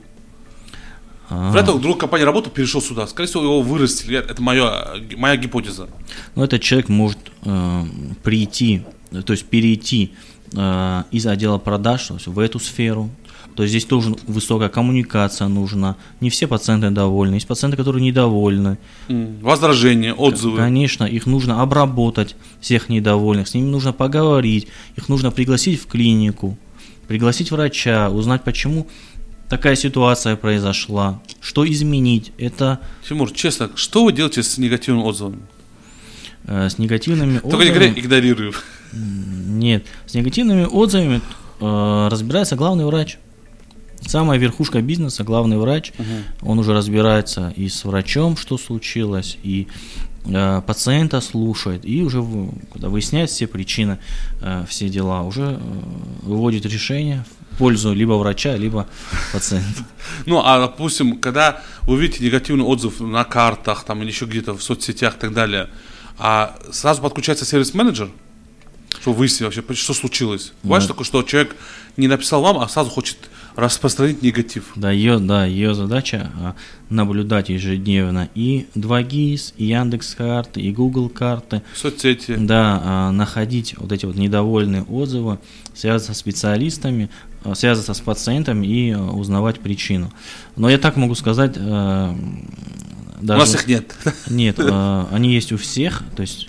Speaker 1: А-а-а.
Speaker 2: Вряд ли в другой компании работал, перешел сюда. Скорее всего, его вырастили. Это моя, моя гипотеза.
Speaker 1: Ну, этот человек может э, прийти, то есть перейти э, из отдела продаж то есть в эту сферу. То есть здесь тоже высокая коммуникация нужна. Не все пациенты довольны. Есть пациенты, которые недовольны.
Speaker 2: Возражения, отзывы.
Speaker 1: Конечно, их нужно обработать, всех недовольных. С ними нужно поговорить. Их нужно пригласить в клинику, пригласить врача, узнать, почему такая ситуация произошла, что изменить. Это...
Speaker 2: Тимур, честно, что вы делаете с негативными отзывами?
Speaker 1: Э, с негативными
Speaker 2: Только
Speaker 1: отзывами...
Speaker 2: Только игнорирую.
Speaker 1: Нет, с негативными отзывами э, разбирается главный врач. Самая верхушка бизнеса, главный врач. Угу. Он уже разбирается и с врачом, что случилось, и э, пациента слушает, и уже когда выясняет все причины, э, все дела, уже э, выводит решение в пользу либо врача, либо пациента.
Speaker 2: Ну, а, допустим, когда вы видите негативный отзыв на картах, там, или еще где-то в соцсетях и так далее, а сразу подключается сервис-менеджер, чтобы выяснить вообще, что случилось? Бывает такое, что человек не написал вам, а сразу хочет распространить негатив?
Speaker 1: Да, ее, да, ее задача а, наблюдать ежедневно и два гис, и Яндекс.Карты, и Google карты.
Speaker 2: Соцсети.
Speaker 1: Да, а, находить вот эти вот недовольные отзывы, связываться с специалистами, а, связываться с пациентами и а, узнавать причину. Но я так могу сказать... А, даже,
Speaker 2: у нас их нет.
Speaker 1: Нет, а, они есть у всех, то есть...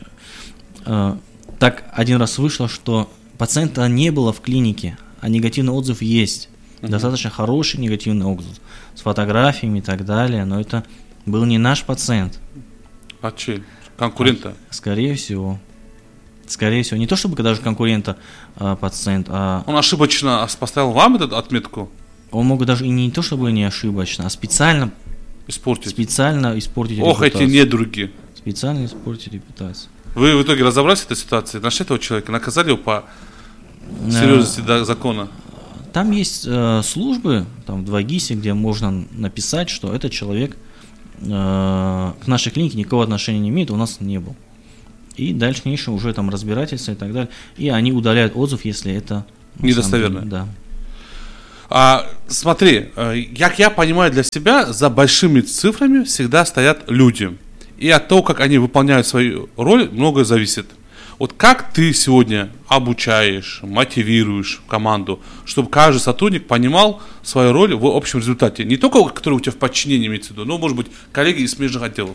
Speaker 1: А, так один раз вышло, что пациента не было в клинике, а негативный отзыв есть. Uh-huh. Достаточно хороший негативный отзыв с фотографиями и так далее, но это был не наш пациент.
Speaker 2: А чей? Конкурента?
Speaker 1: А, скорее всего. Скорее всего. Не то чтобы даже конкурента а, пациент, а...
Speaker 2: Он ошибочно поставил вам эту отметку?
Speaker 1: Он мог даже и не то чтобы не ошибочно, а специально...
Speaker 2: Испортить.
Speaker 1: Специально испортить
Speaker 2: Ох,
Speaker 1: репутацию.
Speaker 2: эти недруги.
Speaker 1: Специально испортить репутацию.
Speaker 2: Вы в итоге разобрались в этой ситуации? Нашли этого человека? Наказали его по серьезности а, закона?
Speaker 1: Там есть э, службы, там в два ГИСе, где можно написать, что этот человек э, к нашей клинике никакого отношения не имеет, у нас не был. И дальше уже там разбирательство и так далее. И они удаляют отзыв, если это
Speaker 2: недостоверно.
Speaker 1: Да.
Speaker 2: А, смотри, как я понимаю для себя, за большими цифрами всегда стоят люди. И от того, как они выполняют свою роль, многое зависит. Вот как ты сегодня обучаешь, мотивируешь команду, чтобы каждый сотрудник понимал свою роль в общем результате? Не только, который у тебя в подчинении имеется в виду, но, может быть, коллеги из смежных отделов.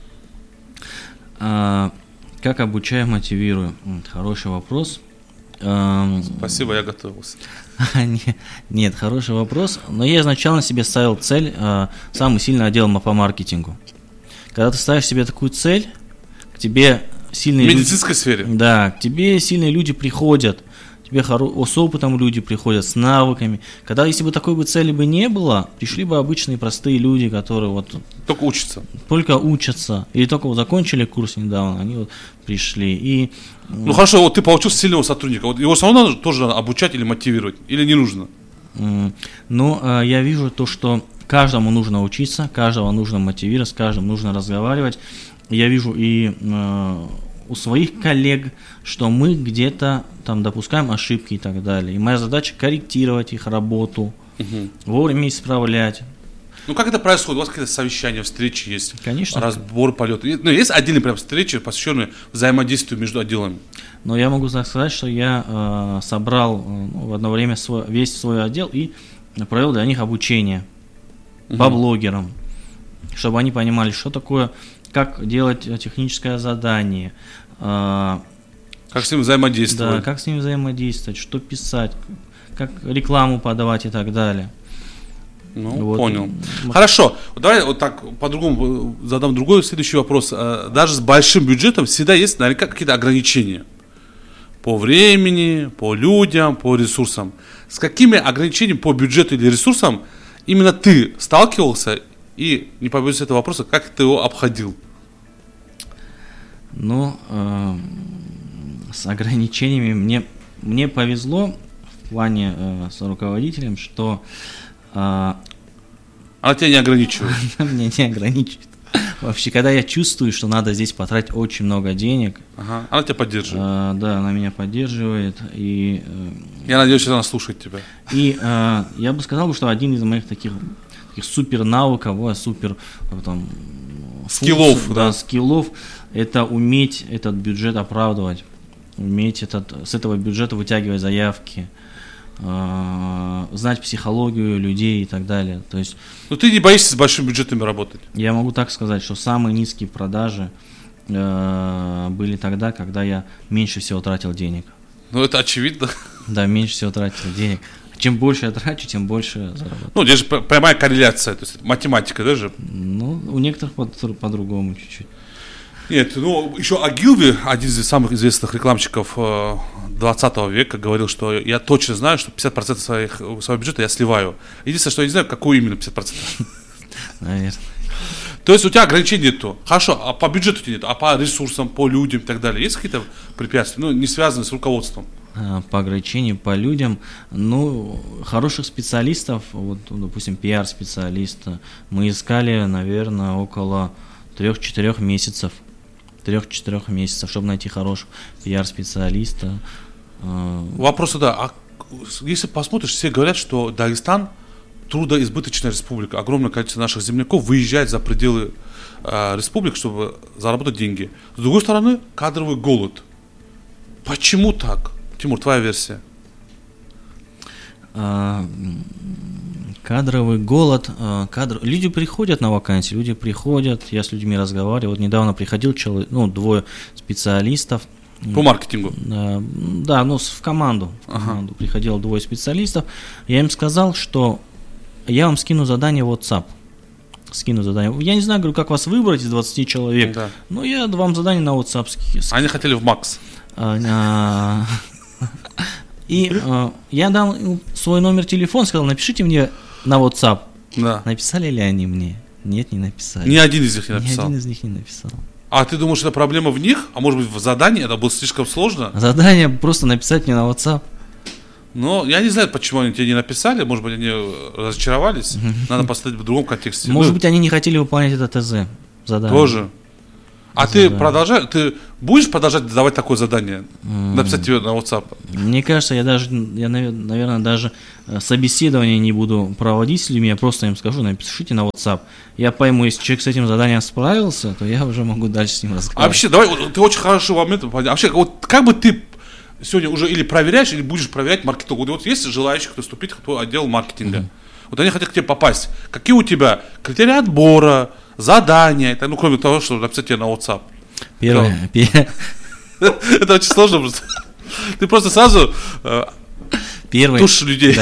Speaker 1: А, как обучаю, мотивирую? Хороший вопрос.
Speaker 2: Спасибо, я готовился.
Speaker 1: Нет, хороший вопрос. Но я изначально себе ставил цель самый сильный отдел по маркетингу. Когда ты ставишь себе такую цель, к тебе сильные
Speaker 2: люди... В медицинской
Speaker 1: люди,
Speaker 2: сфере?
Speaker 1: Да, к тебе сильные люди приходят, тебе хоро... с опытом люди приходят, с навыками. Когда, если бы такой бы цели бы не было, пришли бы обычные простые люди, которые вот...
Speaker 2: Только учатся.
Speaker 1: Только учатся. Или только вот закончили курс недавно, они вот пришли. И...
Speaker 2: Ну хорошо, вот ты получил сильного сотрудника, вот его все равно надо тоже надо обучать или мотивировать, или не нужно?
Speaker 1: Ну, я вижу то, что каждому нужно учиться, каждого нужно мотивировать, с каждым нужно разговаривать. Я вижу и э, у своих коллег, что мы где-то там допускаем ошибки и так далее. И моя задача корректировать их работу, угу. вовремя исправлять.
Speaker 2: Ну как это происходит? У вас какие-то совещания, встречи есть?
Speaker 1: Конечно.
Speaker 2: Разбор полета. Ну, есть отдельные прям встречи, посвященные взаимодействию между отделами?
Speaker 1: Но я могу сказать, что я э, собрал э, в одно время свой, весь свой отдел и провел для них обучение угу. по блогерам, чтобы они понимали, что такое, как делать техническое задание, э,
Speaker 2: как с ним взаимодействовать.
Speaker 1: Да, как с ним взаимодействовать, что писать, как рекламу подавать и так далее.
Speaker 2: Ну, вот. Понял. Хорошо. Давай вот так по-другому задам другой следующий вопрос. Даже с большим бюджетом всегда есть наверняка какие-то ограничения. По времени, по людям, по ресурсам. С какими ограничениями по бюджету или ресурсам именно ты сталкивался? И, не побоюсь этого вопроса, как ты его обходил?
Speaker 1: Ну, э, с ограничениями мне, мне повезло в плане э, с руководителем, что
Speaker 2: А, Она тебя не ограничивает?
Speaker 1: Она меня не ограничивает. Вообще, когда я чувствую, что надо здесь потратить очень много денег.
Speaker 2: Ага. Она тебя поддерживает?
Speaker 1: А, да, она меня поддерживает. И,
Speaker 2: я надеюсь, что она слушает тебя.
Speaker 1: И а, я бы сказал, что один из моих таких, таких супер навыков, супер там,
Speaker 2: скиллов,
Speaker 1: функций, да, да, скиллов, это уметь этот бюджет оправдывать, уметь этот, с этого бюджета вытягивать заявки. Знать психологию людей и так далее. То есть,
Speaker 2: но ты не боишься с большими бюджетами работать?
Speaker 1: Я могу так сказать, что самые низкие продажи э, были тогда, когда я меньше всего тратил денег.
Speaker 2: Ну это очевидно.
Speaker 1: Да, меньше всего тратил денег. Чем больше я трачу, тем больше заработаю.
Speaker 2: Ну, здесь же прямая корреляция, то есть математика, да же?
Speaker 1: Ну, у некоторых по- по-другому чуть-чуть.
Speaker 2: Нет, ну еще Агилви, один из самых известных рекламщиков двадцатого века, говорил, что я точно знаю, что пятьдесят процентов своих, своего бюджета я сливаю. Единственное, что я не знаю, какой именно пятьдесят процентов.
Speaker 1: Наверное.
Speaker 2: То есть у тебя ограничений нету. Хорошо, а по бюджету у тебя нету, а по ресурсам, по людям и так далее. Есть какие-то препятствия, ну, не связанные с руководством?
Speaker 1: По ограничению, по людям, ну, хороших специалистов, вот, допустим, пиар-специалиста, мы искали, наверное, около трех-четырех месяцев. трех-четырех месяцев, чтобы найти хорошего пиар-специалиста.
Speaker 2: Вопрос, да, а если посмотришь, все говорят, что Дагестан трудоизбыточная республика. Огромное количество наших земляков выезжает за пределы э, республик, чтобы заработать деньги. С другой стороны, кадровый голод. Почему так? Тимур, твоя версия.
Speaker 1: А, кадровый голод. А, кадр... Люди приходят на вакансии, люди приходят, я с людьми разговариваю. Вот недавно приходил человек, ну, двое специалистов.
Speaker 2: По маркетингу?
Speaker 1: А, да, ну, в команду. В команду. Ага. Приходило двое специалистов. Я им сказал, что я вам скину задание в WhatsApp. Скину задание. Я не знаю, говорю, как вас выбрать из двадцати человек.
Speaker 2: Да.
Speaker 1: Но я вам задание на WhatsApp скину.
Speaker 2: Они хотели в Макс.
Speaker 1: А, а, и а, я дал свой номер телефона, сказал, напишите мне на WhatsApp.
Speaker 2: Да.
Speaker 1: Написали ли они мне? Нет, не написали.
Speaker 2: Ни один из них не написал.
Speaker 1: Ни один из них не написал.
Speaker 2: А ты думаешь, это проблема в них? А может быть, в задании это было слишком сложно?
Speaker 1: Задание просто написать мне на WhatsApp.
Speaker 2: Но я не знаю, почему они тебе не написали. Может быть, они разочаровались. Надо поставить в другом контексте.
Speaker 1: Может
Speaker 2: ну,
Speaker 1: быть, они не хотели выполнять это ТЗ. Задание.
Speaker 2: Тоже. А
Speaker 1: Задание.
Speaker 2: ты продолжаешь, ты будешь продолжать давать такое задание? Mm. Написать тебе на WhatsApp?
Speaker 1: Мне кажется, я даже, я, наверное, даже собеседование не буду проводить с людьми, я просто им скажу, напишите на WhatsApp. Я пойму, если человек с этим заданием справился, то я уже могу дальше с ним разговаривать.
Speaker 2: А вообще, давай, ты очень хороший момент. Вообще, вот как бы ты сегодня уже или проверяешь, или будешь проверять маркетинг? Вот, вот есть желающие, кто вступить в твой отдел маркетинга. Mm-hmm. Вот они хотят к тебе попасть. Какие у тебя критерии отбора, задания, это, ну, кроме того, что написать тебе на WhatsApp?
Speaker 1: Первое.
Speaker 2: Это очень сложно просто. Ты просто сразу тушишь людей.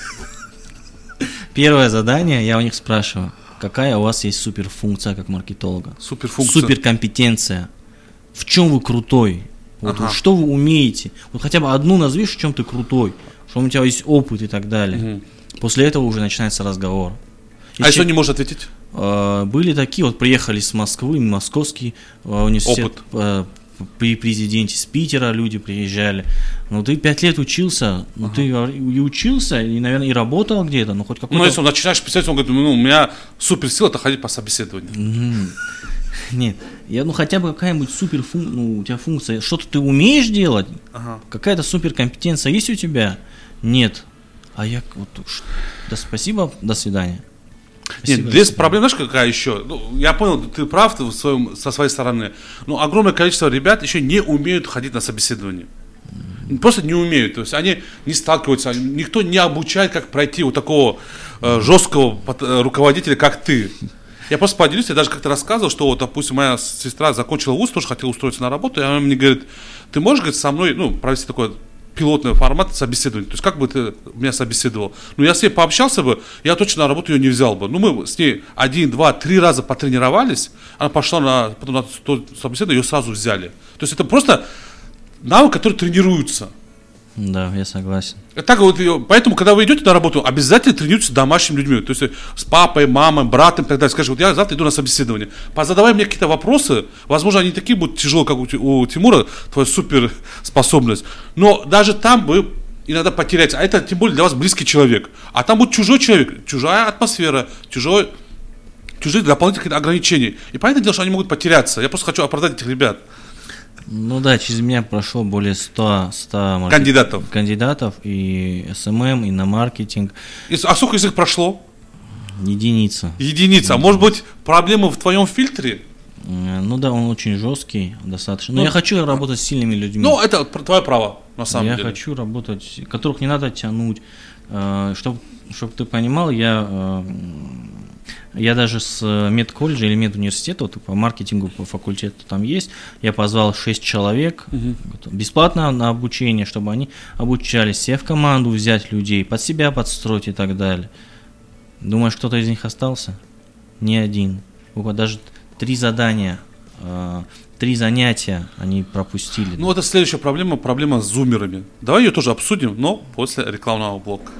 Speaker 1: Первое задание, я у них спрашиваю, какая у вас есть суперфункция как маркетолога?
Speaker 2: Суперфункция.
Speaker 1: Суперкомпетенция. В чем вы крутой? Вот, ага. Что вы умеете? Вот хотя бы одну назовешь, в чем ты крутой, что у тебя есть опыт и так далее. Угу. После этого уже начинается разговор.
Speaker 2: Если, а если он не может ответить?
Speaker 1: Э, были такие, вот приехали с Москвы, московский э, университет, э, при президенте с Питера люди приезжали. Ну ты пять лет учился, ну ага. ты и учился, и, наверное, и работал где-то, ну хоть какой-то...
Speaker 2: Ну если он начинаешь писать, он говорит, ну у меня суперсила, это ходить по собеседованию.
Speaker 1: Mm-hmm. Нет, я, ну хотя бы какая-нибудь супер фун... ну, у тебя функция, что-то ты умеешь делать, ага. какая-то суперкомпетенция есть у тебя? Нет. А я вот, да спасибо, до свидания.
Speaker 2: Спасибо, Нет, здесь проблема, знаешь, какая еще? Ну, я понял, ты прав ты в своем, со своей стороны, но огромное количество ребят еще не умеют ходить на собеседование. Просто не умеют, то есть они не сталкиваются, никто не обучает, как пройти у такого э, жесткого руководителя, как ты. Я просто поделюсь, я даже как-то рассказывал, что вот, допустим, моя сестра закончила вуз, тоже хотела устроиться на работу, и она мне говорит, ты можешь, говорит, со мной, ну, провести такой пилотный формат собеседования, то есть как бы ты меня собеседовал? Ну, я с ней пообщался бы, я точно на работу ее не взял бы. Ну, мы с ней один, два, три раза потренировались, она пошла на, потом на то собеседование, ее сразу взяли. То есть это просто навык, который тренируется.
Speaker 1: Да, я согласен.
Speaker 2: Так вот, поэтому, когда вы идете на работу, обязательно тренируйтесь с домашними людьми, то есть с папой, мамой, братом и так далее. Скажи, вот я завтра иду на собеседование, позадавай мне какие-то вопросы, возможно, они такие будут тяжелые, как у Тимура, твоя суперспособность, но даже там вы иногда потеряете, а это тем более для вас близкий человек, а там будет чужой человек, чужая атмосфера, чужой, чужие дополнительные ограничения, и понятное дело, что они могут потеряться. Я просто хочу оправдать этих ребят.
Speaker 1: Ну да, через меня прошло более ста, ста маркет...
Speaker 2: кандидатов.
Speaker 1: кандидатов и эс эм эм, и на маркетинг.
Speaker 2: И, а сколько из них прошло?
Speaker 1: Единица.
Speaker 2: Единица. А может быть, проблема в твоем фильтре?
Speaker 1: Ну да, он очень жесткий, достаточно. Но ну, я хочу работать с сильными людьми.
Speaker 2: Ну, это твое право, на самом
Speaker 1: я
Speaker 2: деле.
Speaker 1: Я хочу работать, которых не надо тянуть. Чтобы, чтобы ты понимал, я... Я даже с медколледжа или медуниверситета, вот по маркетингу, по факультету там есть, я позвал шесть человек угу. бесплатно на обучение, чтобы они обучались, себе в команду взять людей, под себя подстроить и так далее. Думаешь, кто-то из них остался? Ни один. Даже три задания, три занятия они пропустили.
Speaker 2: Ну, это следующая проблема, проблема с зумерами. Давай ее тоже обсудим, но после рекламного блока.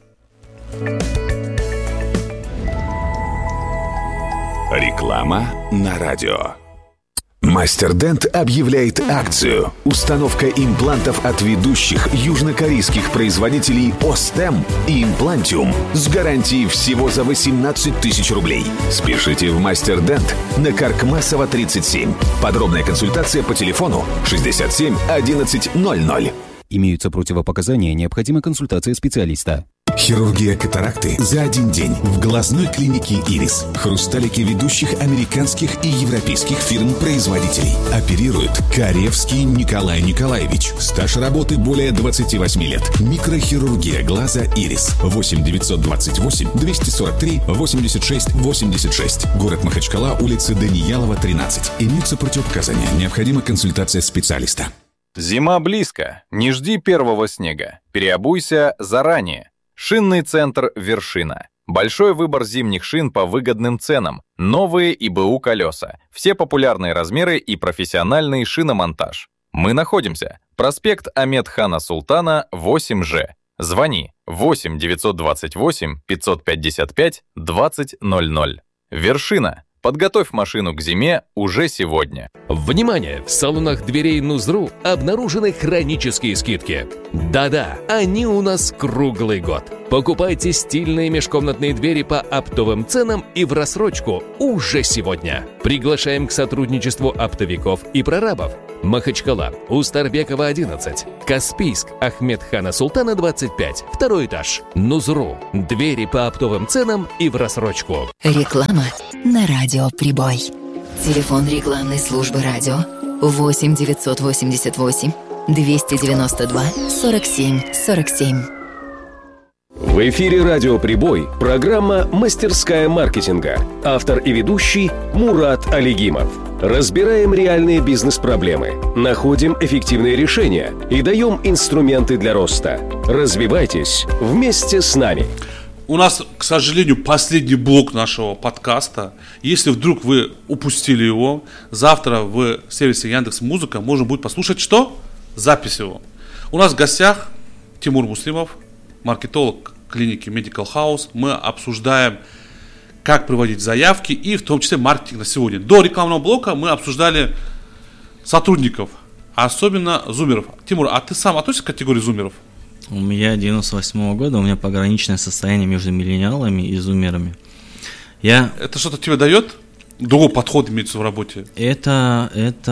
Speaker 14: Реклама на радио. Мастер-Дент объявляет акцию. Установка имплантов от ведущих южнокорейских производителей Остем и Имплантиум с гарантией всего за восемнадцать тысяч рублей. Спешите в Мастер-Дент на Каркмасова тридцать семь. Подробная консультация по телефону шестьдесят семь одиннадцать ноль ноль.
Speaker 11: Имеются противопоказания, необходима консультация специалиста.
Speaker 14: Хирургия катаракты за один день в глазной клинике «Ирис». Хрусталики ведущих американских и европейских фирм-производителей. Оперирует Каревский Николай Николаевич. Стаж работы более двадцати восьми лет. Микрохирургия глаза «Ирис». восемь девятьсот двадцать восемь двести сорок три восемьдесят шесть восемьдесят шесть. Город Махачкала, улица Даниялова, тринадцать. Имеются противопоказания. Необходима консультация специалиста.
Speaker 15: Зима близко. Не жди первого снега. Переобуйся заранее. Шинный центр «Вершина». Большой выбор зимних шин по выгодным ценам. Новые и БУ колеса. Все популярные размеры и профессиональный шиномонтаж. Мы находимся. Проспект Ахмед-Хана Султана, восемь Ж. Звони восемь девятьсот двадцать восемь пятьсот пятьдесят пять двадцать ноль ноль. «Вершина». Подготовь машину к зиме уже сегодня.
Speaker 9: Внимание! В салонах дверей Нузру обнаружены хронические скидки. Да-да, они у нас круглый год. Покупайте стильные межкомнатные двери по оптовым ценам и в рассрочку уже сегодня. Приглашаем к сотрудничеству оптовиков и прорабов. Махачкала, Устарбекова, одиннадцать. Каспийск, Ахмедхана Султана, двадцать пять. Второй этаж. Нузру. Двери по оптовым ценам и в рассрочку.
Speaker 8: Реклама на радио «Прибой». Телефон рекламной службы радио восемь девятьсот восемьдесят восемь двести девяносто два сорок семь сорок семь.
Speaker 16: В эфире «Радио Прибой» программа «Мастерская маркетинга». Автор и ведущий Мурат Алигимов. Разбираем реальные бизнес-проблемы, находим эффективные решения и даем инструменты для роста. Развивайтесь вместе с нами.
Speaker 2: У нас, к сожалению, последний блок нашего подкаста. Если вдруг вы упустили его, завтра в сервисе Яндекс.Музыка можно будет послушать что? Запись его. У нас в гостях Тимур Муслимов, маркетолог клиники Medical House. Мы обсуждаем, как проводить заявки и в том числе маркетинг на сегодня. До рекламного блока мы обсуждали сотрудников, а особенно зумеров. Тимур, а ты сам относишься к категории зумеров?
Speaker 1: У меня девяносто восьмого года, у меня пограничное состояние между миллениалами и зумерами. Я...
Speaker 2: Это что-то тебе дает? Другой подход имеется в работе?
Speaker 1: Это, это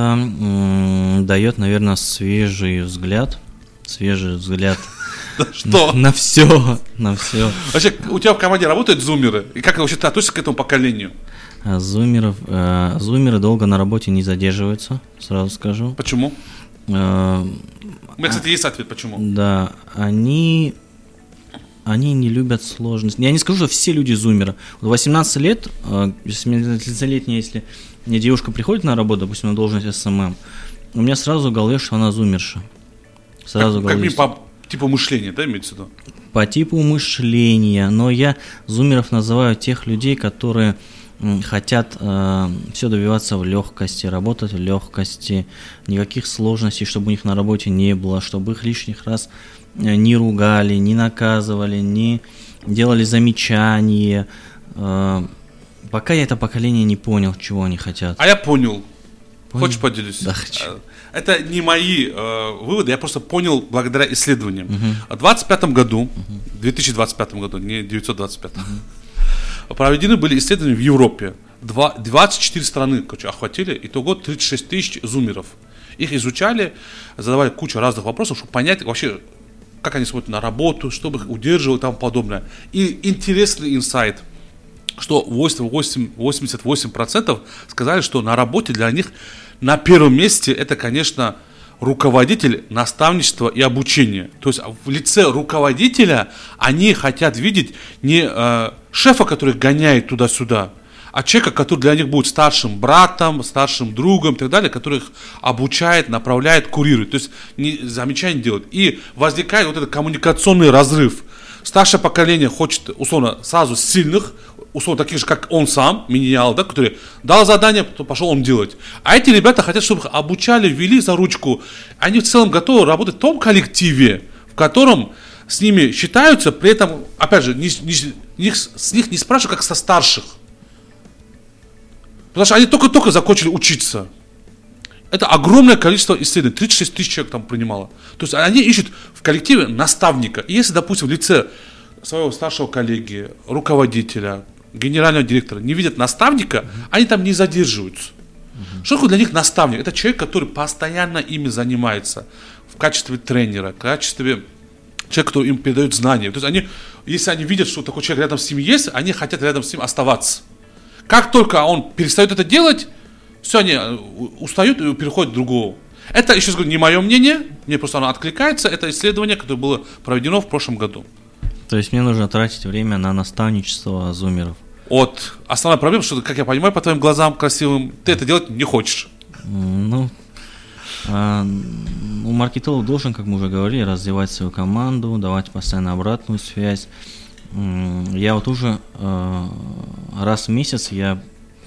Speaker 1: м- дает, наверное, свежий взгляд. Свежий взгляд
Speaker 2: что?
Speaker 1: На, на все, на все.
Speaker 2: Вообще, у тебя в команде работают зумеры? И как вообще ты относишься к этому поколению?
Speaker 1: Зумеров, э, зумеры долго на работе не задерживаются, сразу скажу.
Speaker 2: Почему?
Speaker 1: Э,
Speaker 2: У меня, кстати, есть ответ, почему.
Speaker 1: Да, они, они не любят сложности. Я не скажу, что все люди зумеры. восемнадцать лет, восемнадцатилетняя, если мне девушка приходит на работу, допустим, на должность эс эм эм, у меня сразу в голове, что она зумерша. Сразу
Speaker 2: как, как по типу мышления, да, имеется в виду?
Speaker 1: По типу мышления, но я зумеров называю тех людей, которые м, хотят э, все добиваться в легкости, работать в легкости, никаких сложностей, чтобы у них на работе не было, чтобы их лишних раз э, не ругали, не наказывали, не делали замечания. Э, пока я это поколение не понял, чего они хотят.
Speaker 2: А я понял.
Speaker 1: Понял?
Speaker 2: Хочешь поделюсь?
Speaker 1: Да, хочу.
Speaker 2: Это не мои э, выводы, я просто понял благодаря исследованиям. Uh-huh. В двадцать пятом году, uh-huh. две тысячи двадцать пятом году, не девятьсот двадцать пятом, uh-huh. проведены были исследования в Европе. двадцать четыре страны, короче, охватили, итого тридцать шесть тысяч зумеров. Их изучали, задавали кучу разных вопросов, чтобы понять вообще, как они смотрят на работу, чтобы их удерживало и тому подобное. И интересный инсайт, что восемьдесят восемь процентов сказали, что на работе для них на первом месте это, конечно, руководитель, наставничество и обучение. То есть в лице руководителя они хотят видеть не э, шефа, который гоняет туда-сюда, а человека, который для них будет старшим братом, старшим другом и так далее, который их обучает, направляет, курирует. То есть не замечания делает. И возникает вот этот коммуникационный разрыв. Старшее поколение хочет, условно, сразу сильных, условно, таких же, как он сам, миллениал, да, который дал задание, потом пошел он делать. А эти ребята хотят, чтобы их обучали, вели за ручку. Они в целом готовы работать в том коллективе, в котором с ними считаются, при этом, опять же, не, не, не, с них не спрашивают, как со старших. Потому что они только-только закончили учиться. Это огромное количество исследований, тридцать шесть тысяч человек там принимало. То есть они ищут в коллективе наставника. И если, допустим, в лице своего старшего коллеги, руководителя, генерального директора не видят наставника, uh-huh. они там не задерживаются. Uh-huh. Что такое для них наставник? Это человек, который постоянно ими занимается в качестве тренера, в качестве человека, который им передает знания. То есть они, если они видят, что такой человек рядом с ним есть, они хотят рядом с ним оставаться. Как только он перестает это делать, все, они устают и переходят к другому. Это, еще раз говорю, не мое мнение, мне просто оно откликается. Это исследование, которое было проведено в прошлом году.
Speaker 1: То есть мне нужно тратить время на наставничество зумеров.
Speaker 2: Вот. Основная проблема, что, как я понимаю, по твоим глазам красивым, ты это делать не хочешь.
Speaker 1: Ну, а, ну маркетолог должен, как мы уже говорили, развивать свою команду, давать постоянно обратную связь. Я вот уже э, раз в месяц я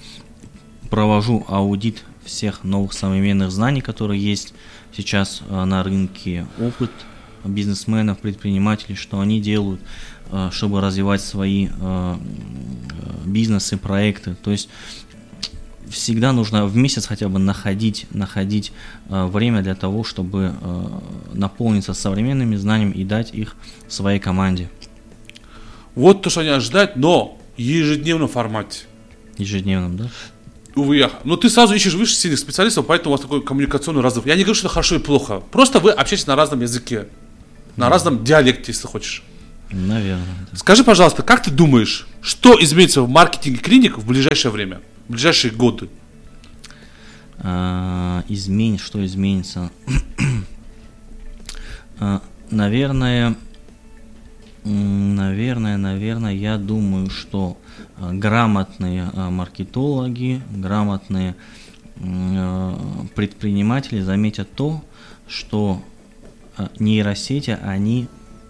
Speaker 1: провожу аудит всех новых современных знаний, которые есть сейчас э, на рынке, опыт бизнесменов, предпринимателей, что они делают, э, чтобы развивать свои э, бизнесы, проекты. То есть всегда нужно в месяц хотя бы находить, находить э, время для того, чтобы э, наполниться современными знаниями и дать их своей команде.
Speaker 2: Вот то, что они ожидают, но в ежедневном формате.
Speaker 1: Ежедневном, да?
Speaker 2: Увы, я. Но ты сразу ищешь выше сильных специалистов, поэтому у вас такой коммуникационный разрыв. Я не говорю, что это хорошо и плохо. Просто вы общаетесь на разном языке, на да. разном диалекте, если хочешь.
Speaker 1: Наверное. Да.
Speaker 2: Скажи, пожалуйста, как ты думаешь, что изменится в маркетинге клиник в ближайшее время, в ближайшие годы?
Speaker 1: А, измен... Что изменится? а, наверное, наверное, наверное, я думаю, что грамотные маркетологи, грамотные предприниматели заметят то, что нейросети, они,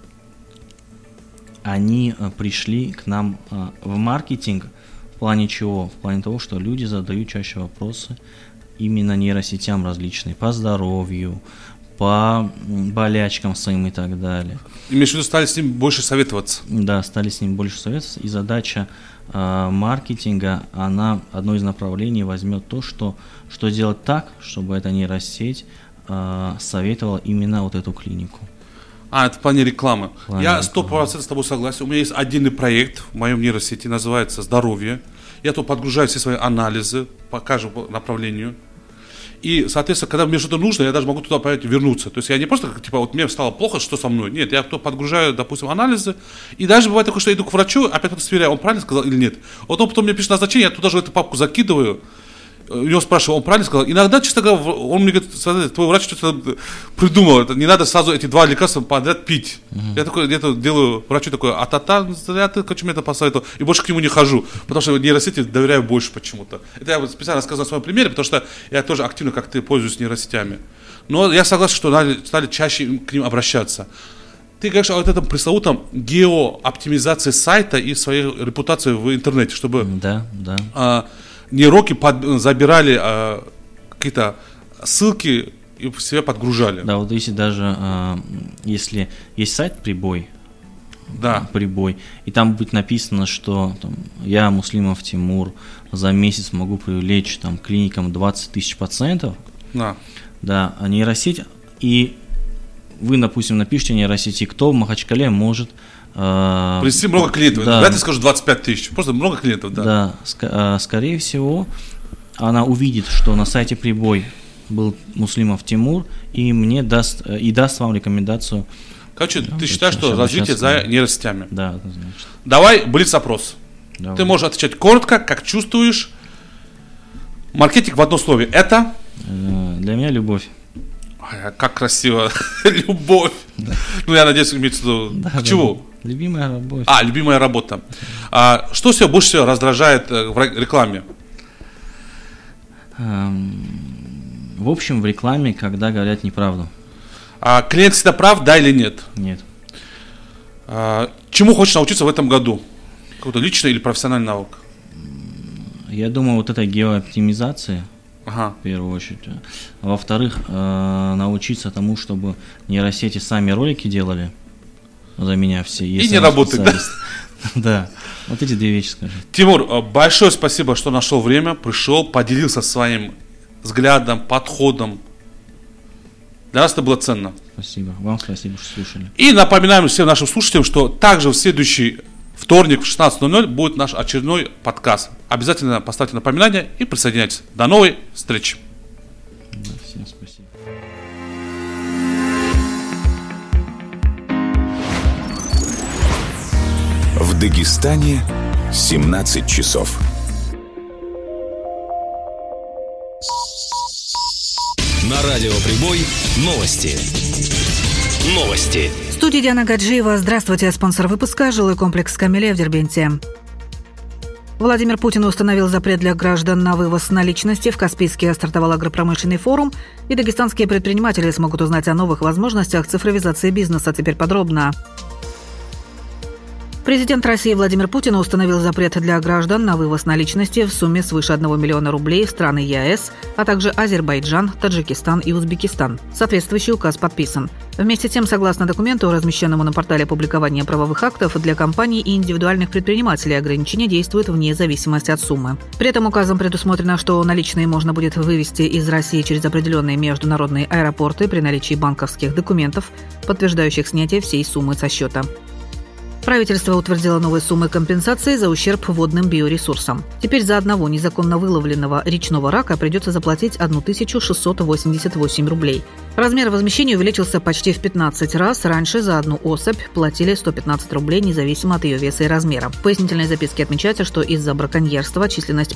Speaker 1: они пришли к нам в маркетинг в плане чего? В плане того, что люди задают чаще вопросы именно нейросетям различные, по здоровью, по болячкам своим и так далее.
Speaker 2: Имеешь в виду, стали с ним больше советоваться?
Speaker 1: Да, стали с ним больше советоваться, и задача э, маркетинга, она, одно из направлений возьмет то, что, что делать так, чтобы эта нейросеть э, советовала именно вот эту клинику.
Speaker 2: А, это в плане рекламы. В плане Я сто процентов с тобой согласен. У меня есть отдельный проект в моем нейросети, называется «Здоровье». Я тут подгружаю все свои анализы по каждому направлению. И, соответственно, когда мне что-то нужно, я даже могу туда опять вернуться. То есть я не просто, типа, вот мне стало плохо, что со мной. Нет, я подгружаю, допустим, анализы. И даже бывает такое, что я иду к врачу, опять сверяю, он правильно сказал или нет. Вот он потом мне пишет назначение, я туда же эту папку закидываю. У него спрашиваю, он правильно сказал? Иногда, честно говоря, он мне говорит, смотри, твой врач что-то придумал, не надо сразу эти два лекарства подряд пить. Uh-huh. Я такой где-то делаю врачу такой, а та-та, зря ты, хочу мне это посоветовал. И больше к нему не хожу, потому что нейросети доверяю больше почему-то. Это я специально рассказал на своем примере, потому что я тоже активно, как ты, пользуюсь нейросетями. Но я согласен, что надо, стали чаще к ним обращаться. Ты говоришь о вот этом пресловутом геооптимизации сайта и своей репутации в интернете, чтобы...
Speaker 1: Да, да.
Speaker 2: А, нейроки под, забирали э, какие-то ссылки и в себя подгружали.
Speaker 1: Да, вот если даже, э, если есть сайт «Прибой»,
Speaker 2: да.
Speaker 1: «Прибой», и там будет написано, что там, я, Муслимов Тимур, за месяц могу привлечь там, клиникам двадцать тысяч пациентов,
Speaker 2: да.
Speaker 1: Да, а нейросеть, и вы, допустим, напишите нейросети, кто в Махачкале может...
Speaker 2: Принести много клиентов. Да. Давайте скажу двадцать пять тысяч. Просто много клиентов, да.
Speaker 1: Да, ск- скорее всего, она увидит, что на сайте «Прибой» был Муслимов Тимур, и мне даст, и даст вам рекомендацию.
Speaker 2: Короче, да, ты считаешь, что развитие за нейросетями?
Speaker 1: Да, однозначно.
Speaker 2: Давай блиц-опрос.
Speaker 1: Давай.
Speaker 2: Ты можешь отвечать коротко, как чувствуешь. Маркетинг в одном слове. Это?
Speaker 1: Для меня любовь.
Speaker 2: Ой, как красиво. Любовь. Да. Ну, я надеюсь, имеется в виду. Да, к да, чему?
Speaker 1: Любимая работа.
Speaker 2: А, любимая работа. А, что тебя больше всего раздражает в рекламе?
Speaker 1: В общем, в рекламе, когда говорят неправду.
Speaker 2: А клиент всегда прав, да или нет?
Speaker 1: Нет.
Speaker 2: А, чему хочешь научиться в этом году? Какой-то личный или профессиональный навык?
Speaker 1: Я думаю, вот этой геооптимизации,
Speaker 2: ага.
Speaker 1: в первую очередь. Во-вторых, э, научиться тому, чтобы нейросети сами ролики делали за меня все.
Speaker 2: И не работает, да?
Speaker 1: Да, вот эти две вещи скажи.
Speaker 2: Тимур, большое спасибо, что нашел время, пришел, поделился своим взглядом, подходом. Для нас это было ценно.
Speaker 1: Спасибо, вам спасибо, что слушали.
Speaker 2: И напоминаем всем нашим слушателям, что также в следующий вторник в шестнадцать ноль ноль будет наш очередной подкаст. Обязательно поставьте напоминание и присоединяйтесь. До новой встречи.
Speaker 1: Да, всем спасибо.
Speaker 14: В Дагестане семнадцать часов.
Speaker 9: На радио «Прибой» новости. Новости.
Speaker 17: В студии Диана Гаджиева. Здравствуйте. Спонсор выпуска – жилой комплекс «Камелия» в Дербенте. Владимир Путин установил запрет для граждан на вывоз наличности. В Каспийске стартовал агропромышленный форум, и дагестанские предприниматели смогут узнать о новых возможностях цифровизации бизнеса. Теперь подробно. Президент России Владимир Путин установил запрет для граждан на вывоз наличности в сумме свыше одного миллиона рублей в страны ЕАЭС, а также Азербайджан, Таджикистан и Узбекистан. Соответствующий указ подписан. Вместе с тем, согласно документу, размещенному на портале публикования правовых актов, для компаний и индивидуальных предпринимателей ограничения действуют вне зависимости от суммы. При этом указом предусмотрено, что наличные можно будет вывести из России через определенные международные аэропорты при наличии банковских документов, подтверждающих снятие всей суммы со счета. Правительство утвердило новые суммы компенсации за ущерб водным биоресурсам. Теперь за одного незаконно выловленного речного рака придется заплатить тысячу шестьсот восемьдесят восемь рублей. Размер возмещения увеличился почти в пятнадцать раз. Раньше за одну особь платили сто пятнадцать рублей, независимо от ее веса и размера. В пояснительной записке отмечается, что из-за браконьерства численность